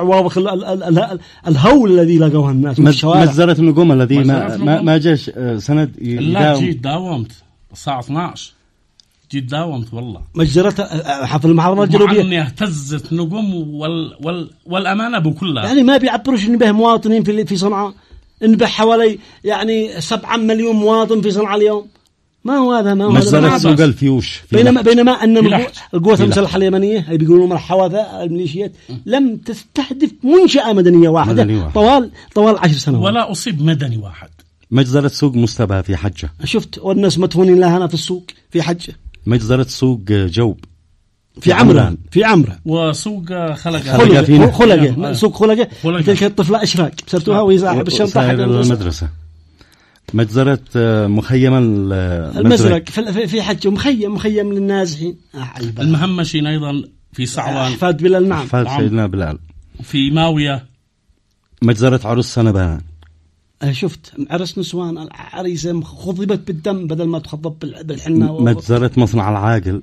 الهول الذي لقوها الناس في الشوارع. مجزرة النجوم الذي ما جاش سند لا جيت داومت الساعة 12 جيت داومت والله. مجزرة حفل المحافظة الجنوبية مع اهتزت نجوم والأمانة بكلها يعني ما بيعبروش إن به مواطنين في صنعاء، إن به حوالي يعني 7 مليون مواطن في صنعاء اليوم. ما هو هذا مجزرة سوق الفيوش، بينما أن القوات المسلحة اليمنية اللي بيقولوا مرحوة الميليشيات لم تستهدف منشأة مدنية واحدة طوال 10 سنوات، ولا أصيب مدني واحد. مجزرة سوق مستبى في حجة، شفت والناس مدفونين لها هنا في السوق في حجة. مجزرة سوق جوب في عمران وسوق خلقة سوق خلقة تلك الطفلة أشراك بسرتوها ويزاحب بالشنطة حق المدرسة. مجزرة مخيم المزرق في حج مخيم للنازحين. المهمشين أيضا في صعوان، أحفاد بلال. نعم أحفاد سيدنا بلال. في ماوية مجزرة عروس سنبان. شفت عرس نسوان العريسة خضبت بالدم بدل ما تخضب بالحنة. مجزرة مصنع العاقل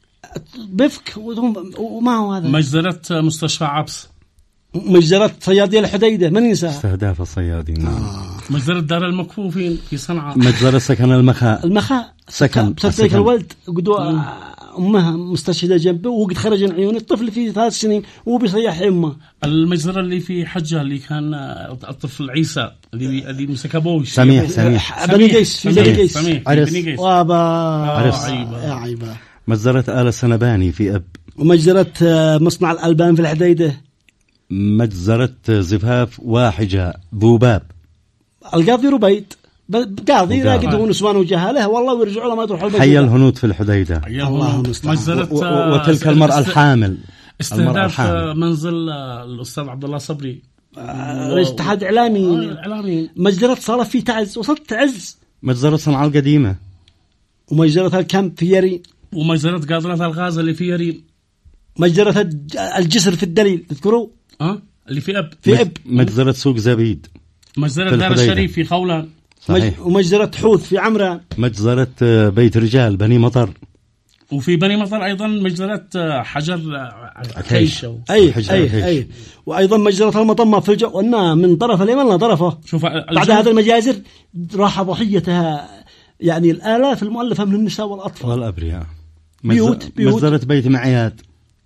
بفك وما هو هذا. مجزرة مستشفى عبس. مجزرة صيادية الحديدة ما ننساها، استهداف الصيادين. مجزرة دار المكفوفين في صنعاء. مجزرة سكن المخاء سكن بسرتك الولد قدوا أمها مستشهدة جنبه وقد خرج من عيون الطفل في 3 سنين وهو بيصيح أمه. المجزرة اللي في حجة اللي كان الطفل عيسى اللي مسكبوه سميح بني قيس عرس. عيبة. مجزرة آل السنباني في أب. ومجزرة مصنع الألبان في الحديدة. مجزرة زفاف واحجة ذوباب. القاضي ربيد قاضي راقد هو نسوان وجهاله والله ويرجعوا له ما تروح البيت. حي الهنود في الحديدة. مجزرة وتلك المرأة الحامل. استهداف منزل الأستاذ عبد الله صبري رئيس اتحاد إعلامي. مجزرة صار في تعز وصلت تعز. مجزرة صنعاء القديمة. ومجزرة الكامب في يري. ومجزرة قاضرة الغاز اللي في يري. مجزرة الجسر في الدليل تذكروا اللي في أب. مجزرة سوق زبيد. مجزرة دار الشريف في خولان. صحيح. ومجزرة حوث في عمران. مجزرة بيت رجال بني مطر. وفي بني مطر أيضا مجزرة حجر عكيشة. أي وأيضا مجزرة المطمة في الجو، وأنها من طرف اليمن لطرفه. شوف بعد هذا المجازر راح ضحيتها يعني الآلاف المؤلفة من النساء والأطفال والأبرياء. بيوت مجزرة بيت معياد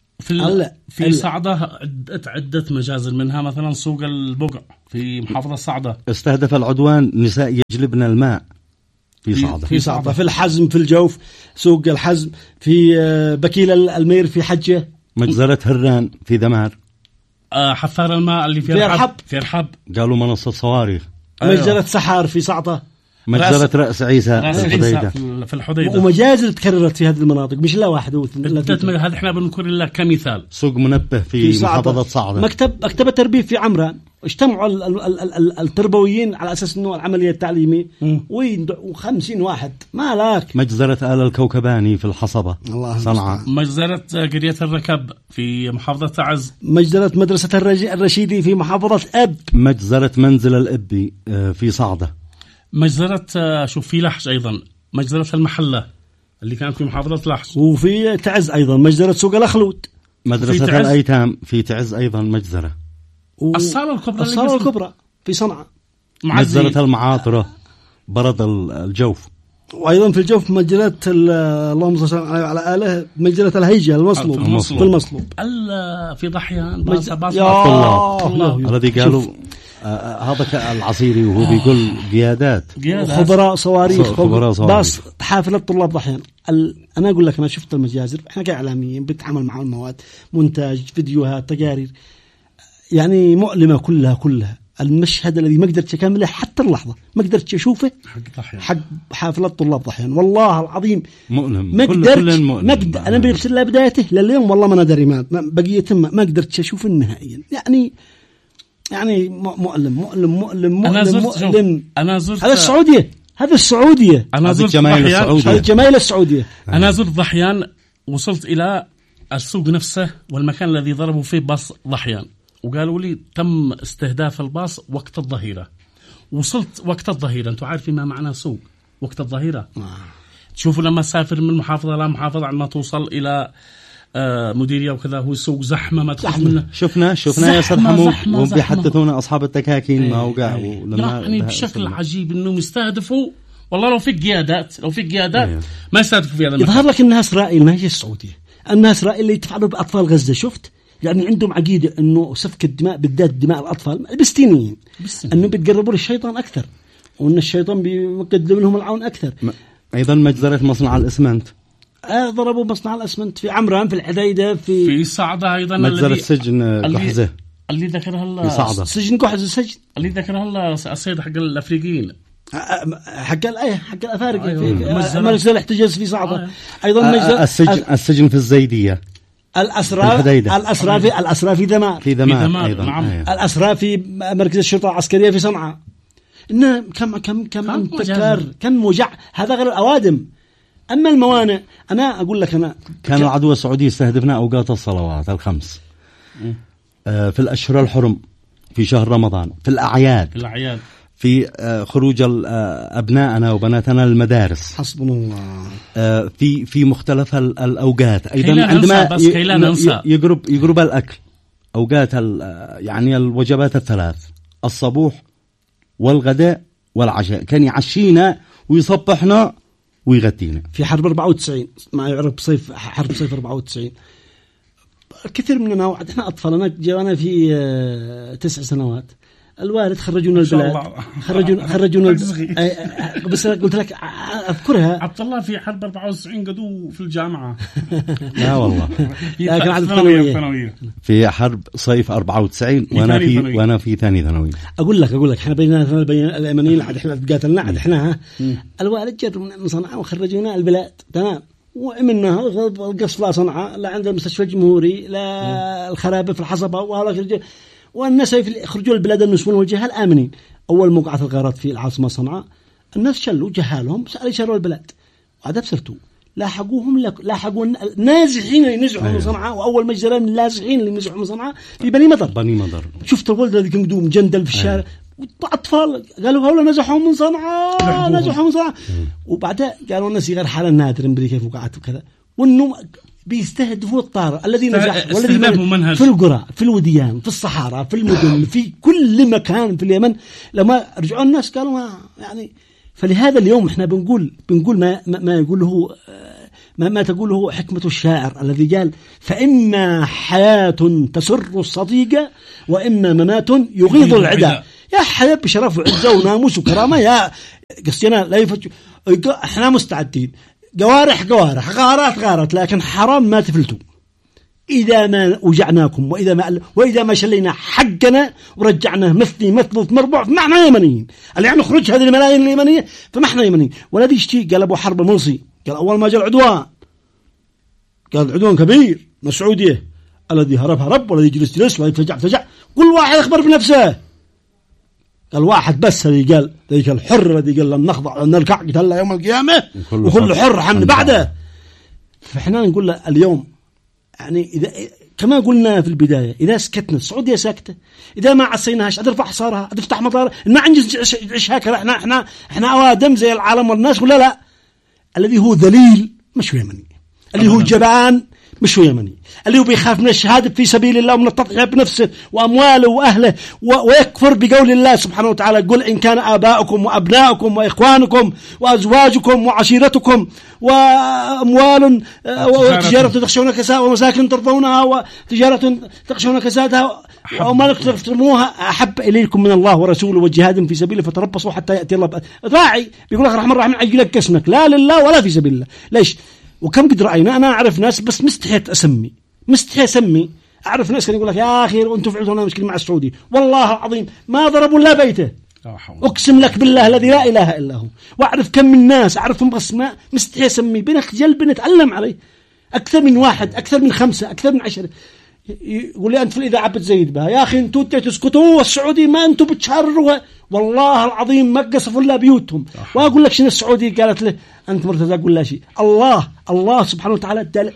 في صعدة عدة مجازر، منها مثلا سوق البقع في محافظة صعدة. استهدف العدوان نساء يجلبن الماء في صعدة. في الحزم في الجوف، سوق الحزم في بكيل المير في حجة. مجزرة هران في دمار. حفار الماء اللي في رحب قالوا منصة صواريخ. مجزرة سحار في صعدة. مجزرة رأس عيسى في الحديدة. ومجازر تكررت في هذه المناطق، مش لا واحد هذا احنا بنذكر لك كمثال. سوق منبه في محافظة صعدة. مكتبة تربية في عمران. اجتمعوا التربويين على أساس أنه العملية التعليمية و50 واحد ما لاك. مجزرة آل الكوكباني في الحصبة صنعاء. مجزرة قرية الركب في محافظة تعز. مجزرة مدرسة الرشيدي في محافظة أب. مجزرة منزل الإبي في صعدة. مجزرة شوف في لحج أيضا، مجزرة المحلة اللي كانت في محافظة لحج. وفي تعز أيضا مجزرة سوق الأخلود. مدرسة الأيتام في تعز أيضا مجزرة. الصالة الكبرى في صنعاء. مجزرة المعاطرة برد الجوف. وأيضا في الجوف مجزرة اللهم صل على آله مجزرة الهيجة المصلوب في المصلوب. في ضحيان الطلاب الذي قالوا هذا العصيري وهو بيقول قيادات خبراء صواريخ باص حافلة طلاب ضحيان. أنا أقول لك أنا شفت المجازر، إحنا كإعلاميين بنتعامل مع المواد، مونتاج، فيديوهات، تقارير، يعني مؤلمة كلها. المشهد الذي ما قدرت أكمله حتى اللحظة، ما قدرت أشوفه حق حافلة طلاب ضحيان، والله العظيم مؤلم. ما قدرت أنا برسل له بدايته لليوم والله ما ندري ما بقيته ما قدرت أشوفه نهائيا. يعني مؤلم. أنا زرت هذا السعودية. أنا زرت جمايل السعودية. أنا زرت ضحيان، وصلت إلى السوق نفسه والمكان الذي ضربوا فيه باص ضحيان، وقالوا لي تم استهداف الباص وقت الظهيرة. وصلت وقت الظهيرة، أنتوا عارفين ما معنى سوق وقت الظهيرة؟ تشوفوا لما تسافر من محافظة لا محافظة عندما توصل إلى مديرية وكذا، هو سوق زحمة ما تخرج منه. شفنا يا أستاذ حمود وبيحدثونا أصحاب التكاكين ما وقعوا يعني بشكل عجيب إنهم يستهدفوا. والله لو في قيادات ما يستهدفوا في هذا المكان. يظهر لك أنها إسرائيل ما هي السعودية، أنها إسرائيل اللي يتفعلوا بأطفال غزة. شفت يعني عندهم عقيدة إنه سفك الدماء بالذات دماء الأطفال البستينيين إنه بيتقربوا للشيطان أكثر، وإن الشيطان بيقدم لهم العون أكثر. أيضا مجزرة مصنع الإسمنت. ضربوا مصنع الأسمنت في عمران في الحديدة في صعدة أيضا. مجزرة سجن قحزة اللي ذكرها في صعدة. سجن قحزة اللي ذكرها السيد حق الأفريقيين حق الأفارقة. في مجزرة الاحتجاز في صعدة. أيضا السجن في الزيدية. الأسرى في ذمار أيضا. نعم. الأسرى في مركز الشرطة العسكرية في صنعاء. إنه كم تكرار كم موجع. هذا غير الأوادم. أما الموانئ أنا أقول لك كان العدو السعودي يستهدفنا أوقات الصلوات الخمس في الأشهر الحرم، في شهر رمضان، في الأعياد، في خروج أبنائنا وبناتنا للمدارس. حسبنا الله. في مختلف الأوقات أيضا عندما يقرب الأكل، أوقات يعني الوجبات الثلاث، الصبوح والغداء والعشاء، كان يعشينا ويصبحنا ويغدينا. في حرب 94 ما يعرف حرب صيف 94 كثير مننا وعد احنا أطفال. أنا جوانا في 9 سنوات. الوالد خرجونا البلاد، خرجونا بس قلت لك أذكرها. عبد الله في حرب 94 قدوا في الجامعة. لا والله. لكن عاد ثانوية. في حرب صيف 94 وأنا في ثاني ثانوي. أقول لك إحنا بين اليمنيين عاد إحنا تقاتلنا عاد إحنا الوالد جر من صنعاء وخرجونا البلاد تمام، ومنها القصف صنعاء لا عند المستشفى الجمهوري لا الخرابة في الحصبة وهذا، والناس يخرجوا البلاد النسوان والجهال آمنين. أول موقعة الغارات في العاصمة صنعاء الناس شلوا جهالهم شروا البلاد وعاد بسرتوا لاحقوا نازحين اللي نزحوا من صنعاء. وأول مجزرة من النازحين اللي نزحوا من صنعاء في بني مطر. شفت الولد الذي كان قدوم جندل في الشارع وأطفال قالوا هؤلاء نزحوا من صنعاء. وبعدها قالوا الناس غير حالة نادر أمريكا وقعت وكذا، وأنه بيستهدفوا الطارئ الذي نجح والذي في القرى، في الوديان، في الصحراء، في المدن، في كل مكان في اليمن. لما رجعوا الناس قالوا يعني. فلهذا اليوم احنا بنقول ما يقوله ما تقوله حكمة الشاعر الذي قال: فإما حياة تسر الصديقة وإما ممات يغيظ العدا. يا حياة بشرف وعزة وناموس وكرامة، يا قصينا لا يفتش. احنا مستعدين، جوارح غارات، لكن حرام ما تفلتوا. إذا ما وجعناكم وإذا ما شلينا حقنا ورجعنا مثلي مثلث مربوع، فما احنا يمنيين. اللي يعني نخرج هذه الملايين اليمنية فما احنا يمنيين. والذي يشتي قال أبو حرب الملصي، قال أول ما جاء العدوان، قال العدوان كبير من السعودية، الذي هرب والذي جلس والذي فجع. كل واحد يخبر بنفسه. قال واحد بس الذي قال ذيك الحر الذي قال لم نخضع لن نركع قتال يوم القيامة وكل حر حمل بعده. فإحنا نقول له اليوم يعني إذا كما قلنا في البداية، إذا سكتنا السعودية ساكتة، إذا ما عصيناهاش هترفع حصارها، هتفتح مطار، ما عنجز نعيش هكذا. إحنا أوادم زي العالم والناس ولا لا؟ الذي هو ذليل مش يمني، اللي هو جبان مش يمني، اللي هو بيخاف من الشهادة في سبيل الله ومن التضحية بنفسه وأمواله وأهله ويكفر بقول الله سبحانه وتعالى: قل إن كان آباؤكم وأبناؤكم وإخوانكم وأزواجكم وعشيرتكم وأموال وتجارة تخشون كسادها ومساكن ترضونها وتجارة تخشون كسادها وأموال ترموها أحب إليكم من الله ورسوله وجهاد في سبيله فتربصوا حتى يأتي الله. راعي بيقول لك رحمن الرحمن عجلك اسمك لا لله ولا في سبيل الله. ليش؟ وكم قد رأينا، أنا أعرف ناس بس مستحيت أسمي أعرف ناس كانوا يقول لك: يا أخي أنتم فعلتوا مشكلة مع السعودي، والله العظيم ما ضربوا لا بيته، أقسم لك بالله الذي لا إله إلا هو. وأعرف كم من ناس أعرفهم بس ما مستحيل أسمي، بنخجل بنتعلم عليه. أكثر من واحد، أكثر من 5، أكثر من 10 يقول لي: أنت في الإذاعة بتزيد بها يا أخي، أنتوا تسكتوا والسعودي ما أنتوا بتشهروا، والله العظيم ما قصفوا إلا بيوتهم. وأقول لك شنو السعودي قالت له: أنت مرتزق أقول لا شيء. الله سبحانه وتعالى ادى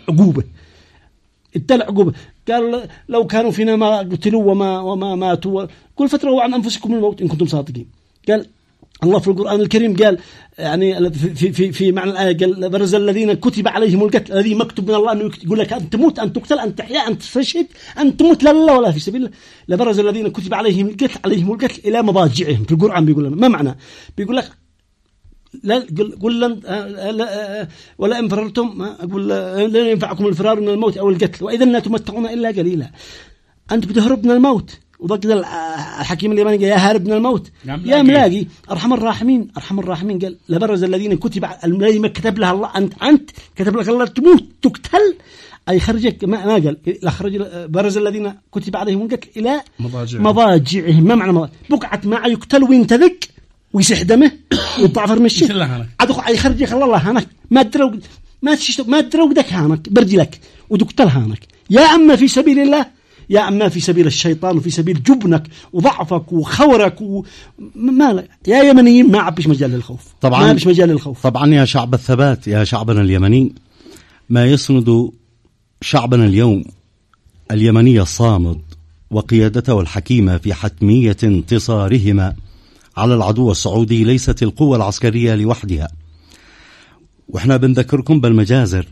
عقوبة. قال: لو كانوا فينا ما قتلوا وما ماتوا، كل فترة عن أنفسكم الموت إن كنتم صادقين. قال الله في القرآن الكريم، قال يعني في معنى الآية، قال: برز الذين كتب عليهم القتل، الذي مكتوب من الله أنه يقول لك أن تموت، أن تقتل، أن تحيا، أن تستشهد، أن تموت لا لله ولا في سبيل الله. لبرز الذين كتب عليهم القتل إلى مضاجعهم. في القرآن بيقول لنا ما معنى، بيقول لك لا قل لن ولا إن فررتم ما أقول لن ينفعكم الفرار من الموت أو القتل وإذا لا تمتعون إلا قليلا. أنت بتهرب من الموت، وضد الحكيم اليماني يا هارب من الموت يا ملاقي. أرحم الراحمين قال: لبرز الذين الذي كتب لها الله، أنت كتب لك الله تموت تقتل، أي خرجك ما قال لخرج برز الذين كتب عليهم القتل إلى مضاجعهم. ما معنى بقعة ما يقتل وينتذق ويسح دمه ويضعف رمشه عدو أي خرجك الله هانك ما تروق دك هانك برجلك ودقتل هانك، يا أما في سبيل الله يا أما في سبيل الشيطان وفي سبيل جبنك وضعفك وخورك ما يا يمنيين ما عبش مجال للخوف. طبعا ما عبش مجال للخوف. طبعا يا شعب الثبات، يا شعبنا اليمني، ما يسند شعبنا اليوم اليمني الصامد وقيادته الحكيمة في حتمية انتصارهما على العدو السعودي ليست القوة العسكرية لوحدها. وإحنا بنذكركم بالمجازر،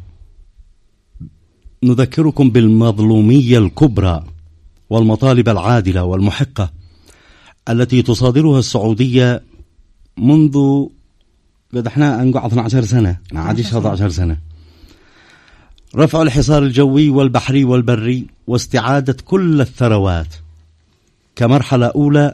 نذكركم بالمظلومية الكبرى والمطالب العادلة والمحقة التي تصادرها السعودية منذ قد احنا نقعد 12 سنة عادي 11 سنة. رفع الحصار الجوي والبحري والبري واستعادة كل الثروات كمرحلة أولى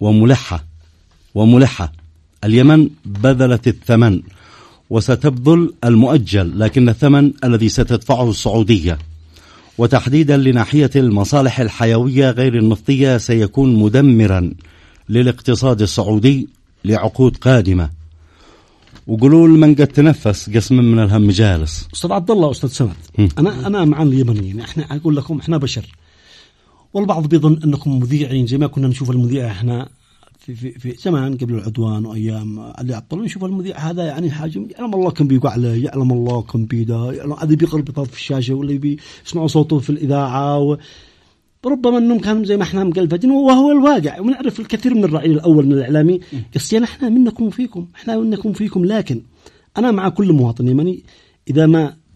وملحة. اليمن بذلت الثمن وستبذل المؤجل، لكن الثمن الذي ستدفعه السعودية وتحديدا لناحية المصالح الحيوية غير النفطية سيكون مدمرا للاقتصاد السعودي لعقود قادمة. وقولوا من قد تنفس قسم من الهم جالس. أستاذ عبد الله أستاذ سمد، أنا مع اليمنيين، إحنا أقول لكم إحنا بشر، والبعض بيظن أنكم مذيعين زي ما كنا نشوف المذيع إحنا في زمان قبل العدوان وأيام اللي عطلوا نشوف المذيع هذا يعني حاجة يعلم الله كم بيقع عليه، يعلم الله كم بيده، يعلم هذا بيقرب بطرف الشاشة واللي بيسمعوا صوته في الإذاعة وربما أنهم كانوا زي ما إحنا مقلفين، وهو الواقع. ونعرف الكثير من الرأي الأول من الإعلامي قصينا إحنا منكم وفيكم، لكن أنا مع كل مواطن يمني إذا ما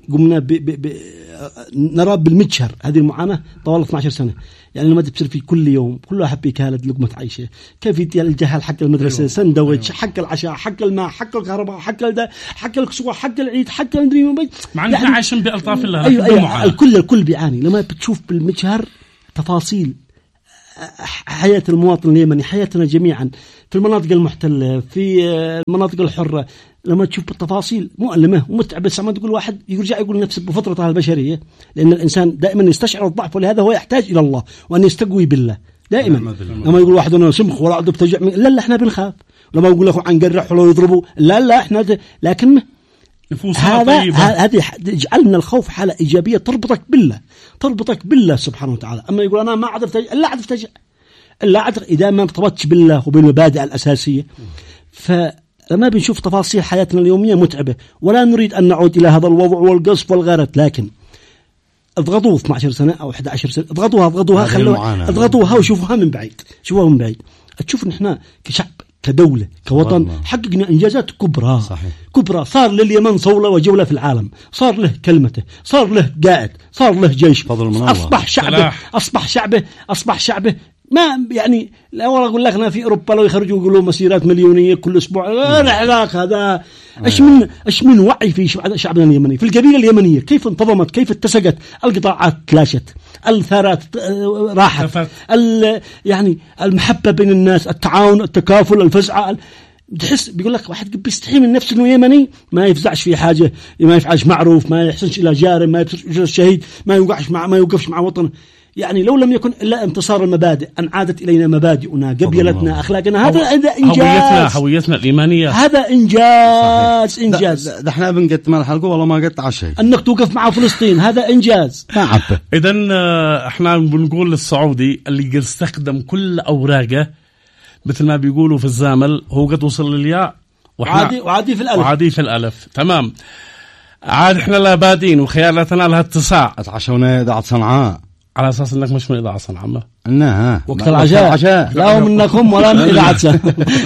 قمنا نرى بالمجهر هذه المعاناة طوال 12 سنة. يعني لما تصير في كل يوم كل واحد بيكالد لقمة عيشة، كيف الجهل حق المدرسة، سندويتش، حق العشاء، حق الماء، حق الكهرباء، حق الدا، حق الكسوة، حق العيد، حق المدري مع أننا عايشين بألطاف الله. أيوة الكل بيعاني. لما بتشوف بالمجهر تفاصيل حياة المواطن اليمني، حياتنا جميعا في المناطق المحتلة، في المناطق الحرة، لما تشوف بالتفاصيل مؤلمة ومتعبة. ساعة ما تقول واحد يرجع يقول نفسه بفطرتها البشرية، لأن الإنسان دائما يستشعر الضعف، ولهذا هو يحتاج إلى الله وأن يستقوي بالله دائما. لما يقول واحد أنا سمخ ولا عدو بتجع، لا إحنا بنخاف. لما يقول أخو عن قرح ولا يضربوا، لا إحنا لكن هذه يجعل من الخوف حالة إيجابية تربطك بالله سبحانه وتعالى. أما يقول أنا ما عرفت إلا عرفت إذا ما ارتبطتش بالله وبالمبادئ الأساسية. فلما بنشوف تفاصيل حياتنا اليومية متعبة، ولا نريد أن نعود إلى هذا الوضع والقصف والغارة، لكن اضغطوه 12 سنة أو 11 سنة، اضغطوها وشوفوها من بعيد. تشوف نحن كشعب كدولة كوطن حققنا إنجازات كبرى. صحيح. كبرى. صار لليمن صولة وجولة في العالم، صار له كلمته، صار له قائد، صار له جيش، أصبح شعبه ما يعني. لا والله أقول لك أنا في أوروبا لو يخرجوا يقولوا مسيرات مليونية كل أسبوع، العلاق هذا إيش من وعي في شعبنا اليمني، في القبيلة اليمنية كيف انتظمت، كيف اتسقت، القطاعات تلاشت، الثارات راحت، يعني المحبة بين الناس، التعاون، التكافل، الفزعة. تحس بيقول لك واحد بيستحي من نفسه إنه يمني، ما يفزعش في حاجة، ما يفعلش معروف، ما يحسنش إلى جاره، ما يبصرش إلى الشهيد، ما يوقفش مع وطنه. يعني لو لم يكن إلا انتصار المبادئ، أن عادت إلينا مبادئنا، قبيلتنا، أخلاقنا، هذا إنجاز. هويتنا الإيمانية، هذا إنجاز. ده احنا بنقت مع الحلقة والله ما قت عشي. أنك توقف مع فلسطين هذا إنجاز. إذن احنا بنقول للسعودي اللي يستخدم كل أوراقه مثل ما بيقولوا في الزامل، هو قد وصل للياء وعادي في الألف. تمام. عاد احنا لا بادين وخيالاتنا لها اتساع. اتعشونا إذاعة صنعاء على أساس أنك مش من إذاعة صنعاء. إنها وقت العشاء لا منكم ولا من إذاعة.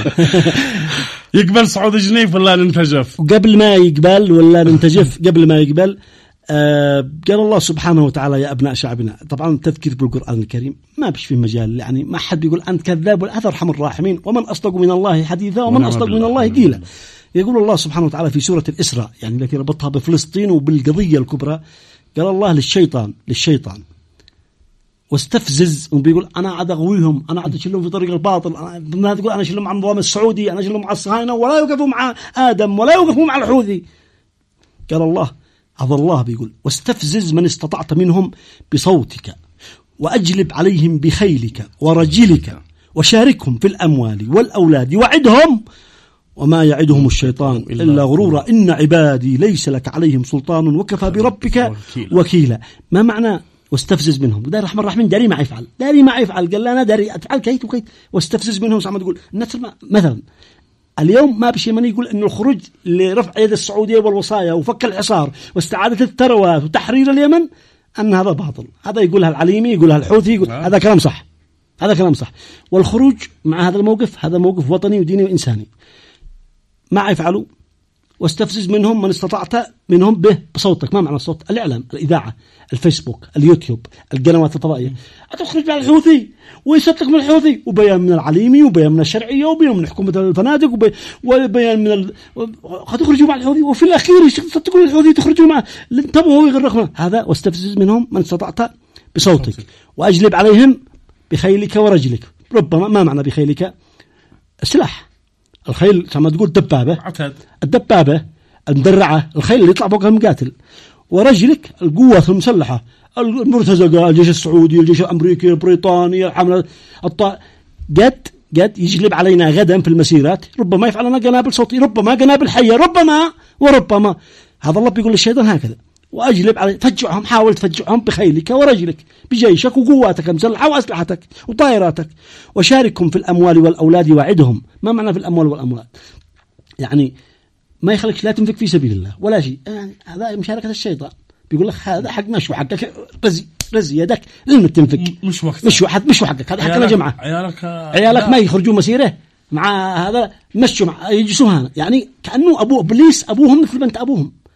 يقبل سعود جنيف ولا ننتجف؟ قبل ما يقبل ولا ننتجف، قبل ما يقبل قال الله سبحانه وتعالى يا أبناء شعبنا. طبعا التذكير بالقرآن الكريم ما بيش في مجال، يعني ما حد بيقول أنت كذاب، والأثر أرحم الراحمين، ومن أصدق من الله حديثا ومن أصدق من الله قيلا. يقول الله سبحانه وتعالى في سورة الإسراء، يعني التي ربطها بفلسطين وبالقضية الكبرى، قال الله للشيطان واستفزز، وبيقول أنا عاد أغويهم، أنا عاد أشيلهم في طريق الباطل، أنا تقول أنا أشيلهم مع النظام السعودي، أنا أشيلهم مع الصهاينة، ولا يوقفوا مع آدم ولا يوقفوا مع الحوثي. قال الله بيقول واستفزز من استطعت منهم بصوتك وأجلب عليهم بخيلك ورجلك وشاركهم في الأموال والأولاد وعدهم وما يعدهم الشيطان إلا غرورا إن عبادي ليس لك عليهم سلطان وكفى بربك وكيلا. ما معنى واستفزز منهم؟ داري الرحمن الرحيم داري ما يفعل، قال أنا داري أفعل كيت وكيت. واستفزز منهم سامع تقول مثلا اليوم ما بشي من يقول إنه الخروج لرفع يد السعودية والوصايا وفك الحصار واستعادة الثروات وتحرير اليمن أن هذا باطل. هذا يقولها العليمي، يقولها الحوثي، يقول هذا كلام صح. والخروج مع هذا الموقف هذا موقف وطني وديني وإنساني. ما يفعلوا. واستفزز منهم من استطعت منهم بصوتك. ما معنى الصوت؟ الإعلام، الإذاعة، الفيسبوك، اليوتيوب، القنوات الفضائية. أتخرج على الحوثي ويصدق من الحوثي، وبيان من العليمي، وبيان من الشرعية، وبيان من حكومة الفنادق، وبيان من تخرجوا مع الحوثي، وفي الأخير يصدقوا الحوثي تخرجوا معه. انتبهوا ويغرقنا. هذا واستفزز منهم من استطعت بصوتك وأجلب عليهم بخيلك ورجلك. ربما ما معنى بخيلك؟ السلاح. الخيل كما تقول الدبابة المدرعة، الخيل اللي يطلع فوقها المقاتل. ورجلك القوة المسلحة، المرتزقة، الجيش السعودي، الجيش الأمريكي، البريطاني، الحملة قد يجلب علينا غدا في المسيرات. ربما يفعلنا قنابل صوتية، ربما قنابل حية، وربما. هذا الله بيقول للشيطان هكذا. وأجلب علي فجعهم، حاول تفجعهم بخيلك ورجلك، بجيشك وقواتك المسلحة وأسلحتك وطائراتك. وشاركهم في الأموال والأولاد وعدهم. ما معنى في الأموال والأموال؟ يعني ما يخليك لا تنفق في سبيل الله ولا شيء، يعني هذا مشاركة الشيطان. بيقول لك هذا حق مشو حقك، رزي يدك لما تنفق، مشو حقك، هذا حقنا جمعة. عيالك ما يخرجوا مسيرة مع هذا، مشوا مع يجلسوا هنا، يعني كأنه أبو إبليس أبوهم مثل بنت أبوهم.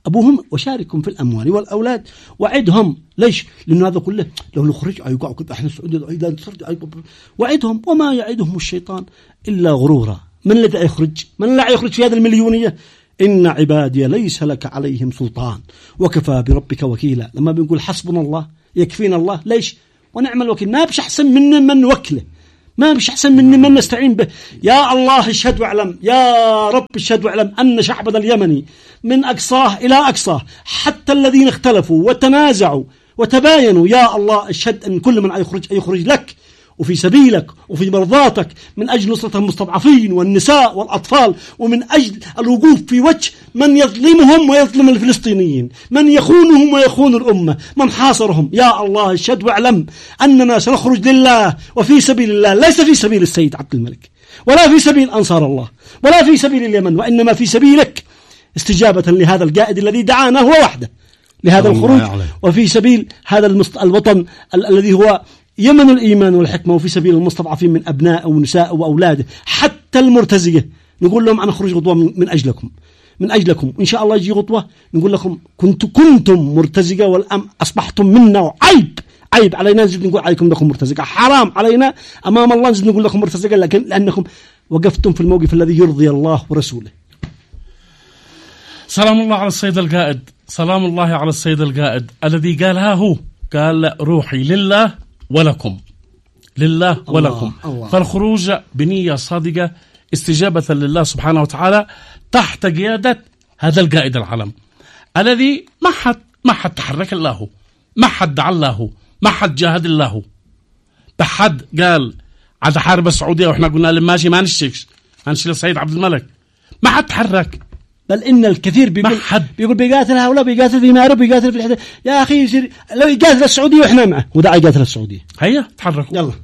أبوهم وشاركهم في الأموال والأولاد وعدهم. ليش؟ لأنه هذا كله لو نخرج أيقعوا كده إحنا السعودية وعدهم، وما يعدهم الشيطان إلا غرورا. من الذي يخرج؟ من لا يخرج في هذا المليونية؟ إن عبادي ليس لك عليهم سلطان وكفى بربك وكيلا. لما بنقول حسبنا الله يكفينا الله، ليش؟ ونعم الوكيل. ما بش أحسن من نوكله، ما بش أحسن من نستعين به. يا الله اشهد واعلم، يا رب اشهد واعلم أن شعبنا اليمني من أقصاه إلى أقصاه حتى الذين اختلفوا وتنازعوا وتباينوا، يا الله اشهد أن كل من يخرج لك وفي سبيلك وفي مرضاتك من أجل نصرة المستضعفين والنساء والأطفال، ومن أجل الوقوف في وجه من يظلمهم ويظلم الفلسطينيين، من يخونهم ويخون الأمة، من حاصرهم. يا الله اشهد واعلم أننا سنخرج لله وفي سبيل الله، ليس في سبيل السيد عبد الملك ولا في سبيل أنصار الله ولا في سبيل اليمن، وإنما في سبيلك استجابة لهذا القائد الذي دعانا هو وحده لهذا الخروج، وفي سبيل هذا الوطن الذي هو يمن الإيمان والحكمة، وفي سبيل المستضعفين من أبناء ونساء وأولاده حتى المرتزقة. نقول لهم أنا أخرج غطوة من أجلكم إن شاء الله يجي غطوة نقول لكم كنتم مرتزقة والآن أصبحتم منا، وعيب علينا نزيد نقول عليكم لكم مرتزقة، حرام علينا أمام الله نزيد نقول لكم مرتزقة، لأنكم وقفتم في الموقف الذي يرضي الله ورسوله. سلام الله على السيد القائد، سلام الله على السيد القائد الذي قالها هو، قال روحي لله ولكم، لله ولكم. الله. فالخروج بنية صادقة استجابة لله سبحانه وتعالى تحت قيادة هذا القائد العلم الذي ما حد تحرك الله، ما حد دعا الله، ما حد جاهد الله، بحد قال عاد حارب السعودية وإحنا قلنا لهم ماشي ما نشيل السيد عبد الملك، ما حد تحرك. بل إن الكثير بيقول بيقاتل هؤلاء، بيقاتل في مارب، بيقاتل في الحدث. يا أخي يصير لو يقاتل السعودية وإحنا معه، وده يقاتل السعودية. هيا تحركوا يلا.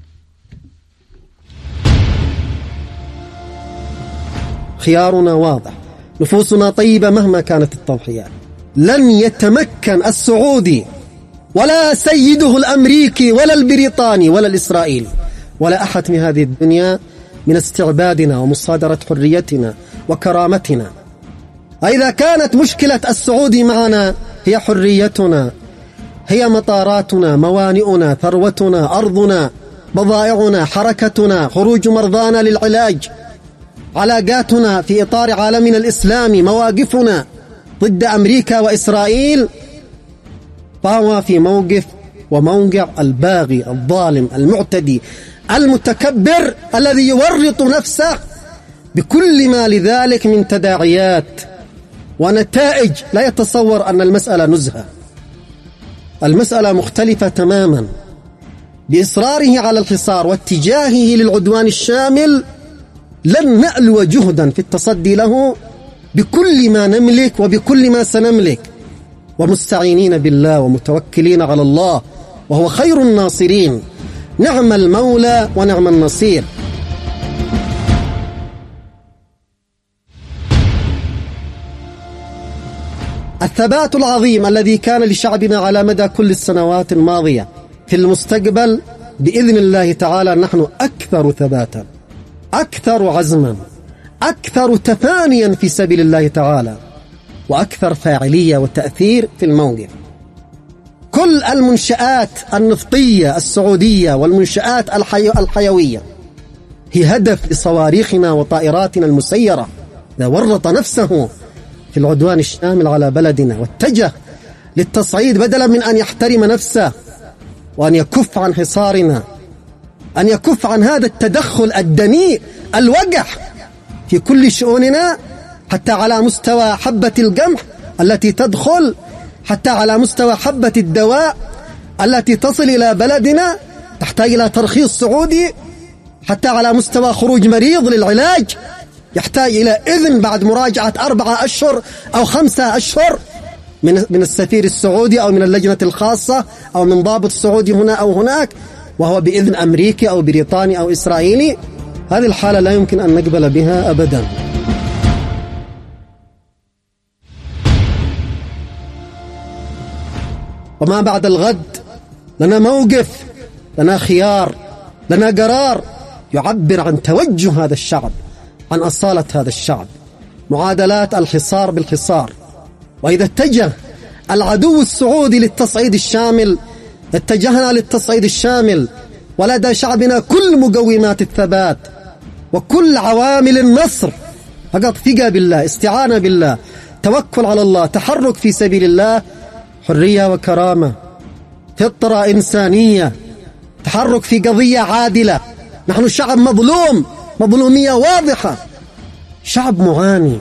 خيارنا واضح، نفوسنا طيبة مهما كانت التضحيات. لن يتمكن السعودي ولا سيده الأمريكي ولا البريطاني ولا الإسرائيلي ولا أحد من هذه الدنيا من استعبادنا ومصادرة حريتنا وكرامتنا. إذا كانت مشكلة السعودي معنا هي حريتنا، هي مطاراتنا، موانئنا، ثروتنا، أرضنا، بضائعنا، حركتنا، خروج مرضانا للعلاج، علاقاتنا في إطار عالمنا الإسلامي، مواقفنا ضد أمريكا وإسرائيل، فهو في موقف وموقع الباغي الظالم المعتدي المتكبر الذي يورط نفسه بكل ما لذلك من تداعيات ونتائج. لا يتصور أن المسألة نزهة، المسألة مختلفة تماما. بإصراره على الحصار واتجاهه للعدوان الشامل لن نألو جهدا في التصدي له بكل ما نملك وبكل ما سنملك، ومستعينين بالله ومتوكلين على الله وهو خير الناصرين. نعم المولى ونعم النصير. الثبات العظيم الذي كان لشعبنا على مدى كل السنوات الماضية في المستقبل بإذن الله تعالى نحن أكثر ثباتا، أكثر عزما، أكثر تفانيا في سبيل الله تعالى، وأكثر فاعلية وتأثير في الموقف. كل المنشآت النفطية السعودية والمنشآت الحيوية هي هدف لصواريخنا وطائراتنا المسيرة. إذا ورط نفسه في العدوان الشامل على بلدنا واتجه للتصعيد بدلا من أن يحترم نفسه وأن يكف عن حصارنا، أن يكف عن هذا التدخل الدنيء الوقح في كل شؤوننا، حتى على مستوى حبة القمح التي تدخل، حتى على مستوى حبة الدواء التي تصل إلى بلدنا تحتاج إلى ترخيص سعودي، حتى على مستوى خروج مريض للعلاج يحتاج إلى إذن بعد مراجعة 4 أشهر أو 5 أشهر من السفير السعودي أو من اللجنة الخاصة أو من ضابط سعودي هنا أو هناك، وهو بإذن أمريكي أو بريطاني أو إسرائيلي. هذه الحالة لا يمكن أن نقبل بها أبدا. وما بعد الغد لنا موقف، لنا خيار، لنا قرار يعبر عن توجه هذا الشعب، عن أصالة هذا الشعب. معادلات الحصار بالحصار وإذا اتجه العدو السعودي للتصعيد الشامل اتجهنا للتصعيد الشامل، ولدى شعبنا كل مقومات الثبات وكل عوامل النصر، فقط ثقة بالله، استعانة بالله، توكل على الله، تحرك في سبيل الله، حرية وكرامة، فطرة إنسانية، تحرك في قضية عادلة. نحن شعب مظلوم، مظلومية واضحة، شعب معاني،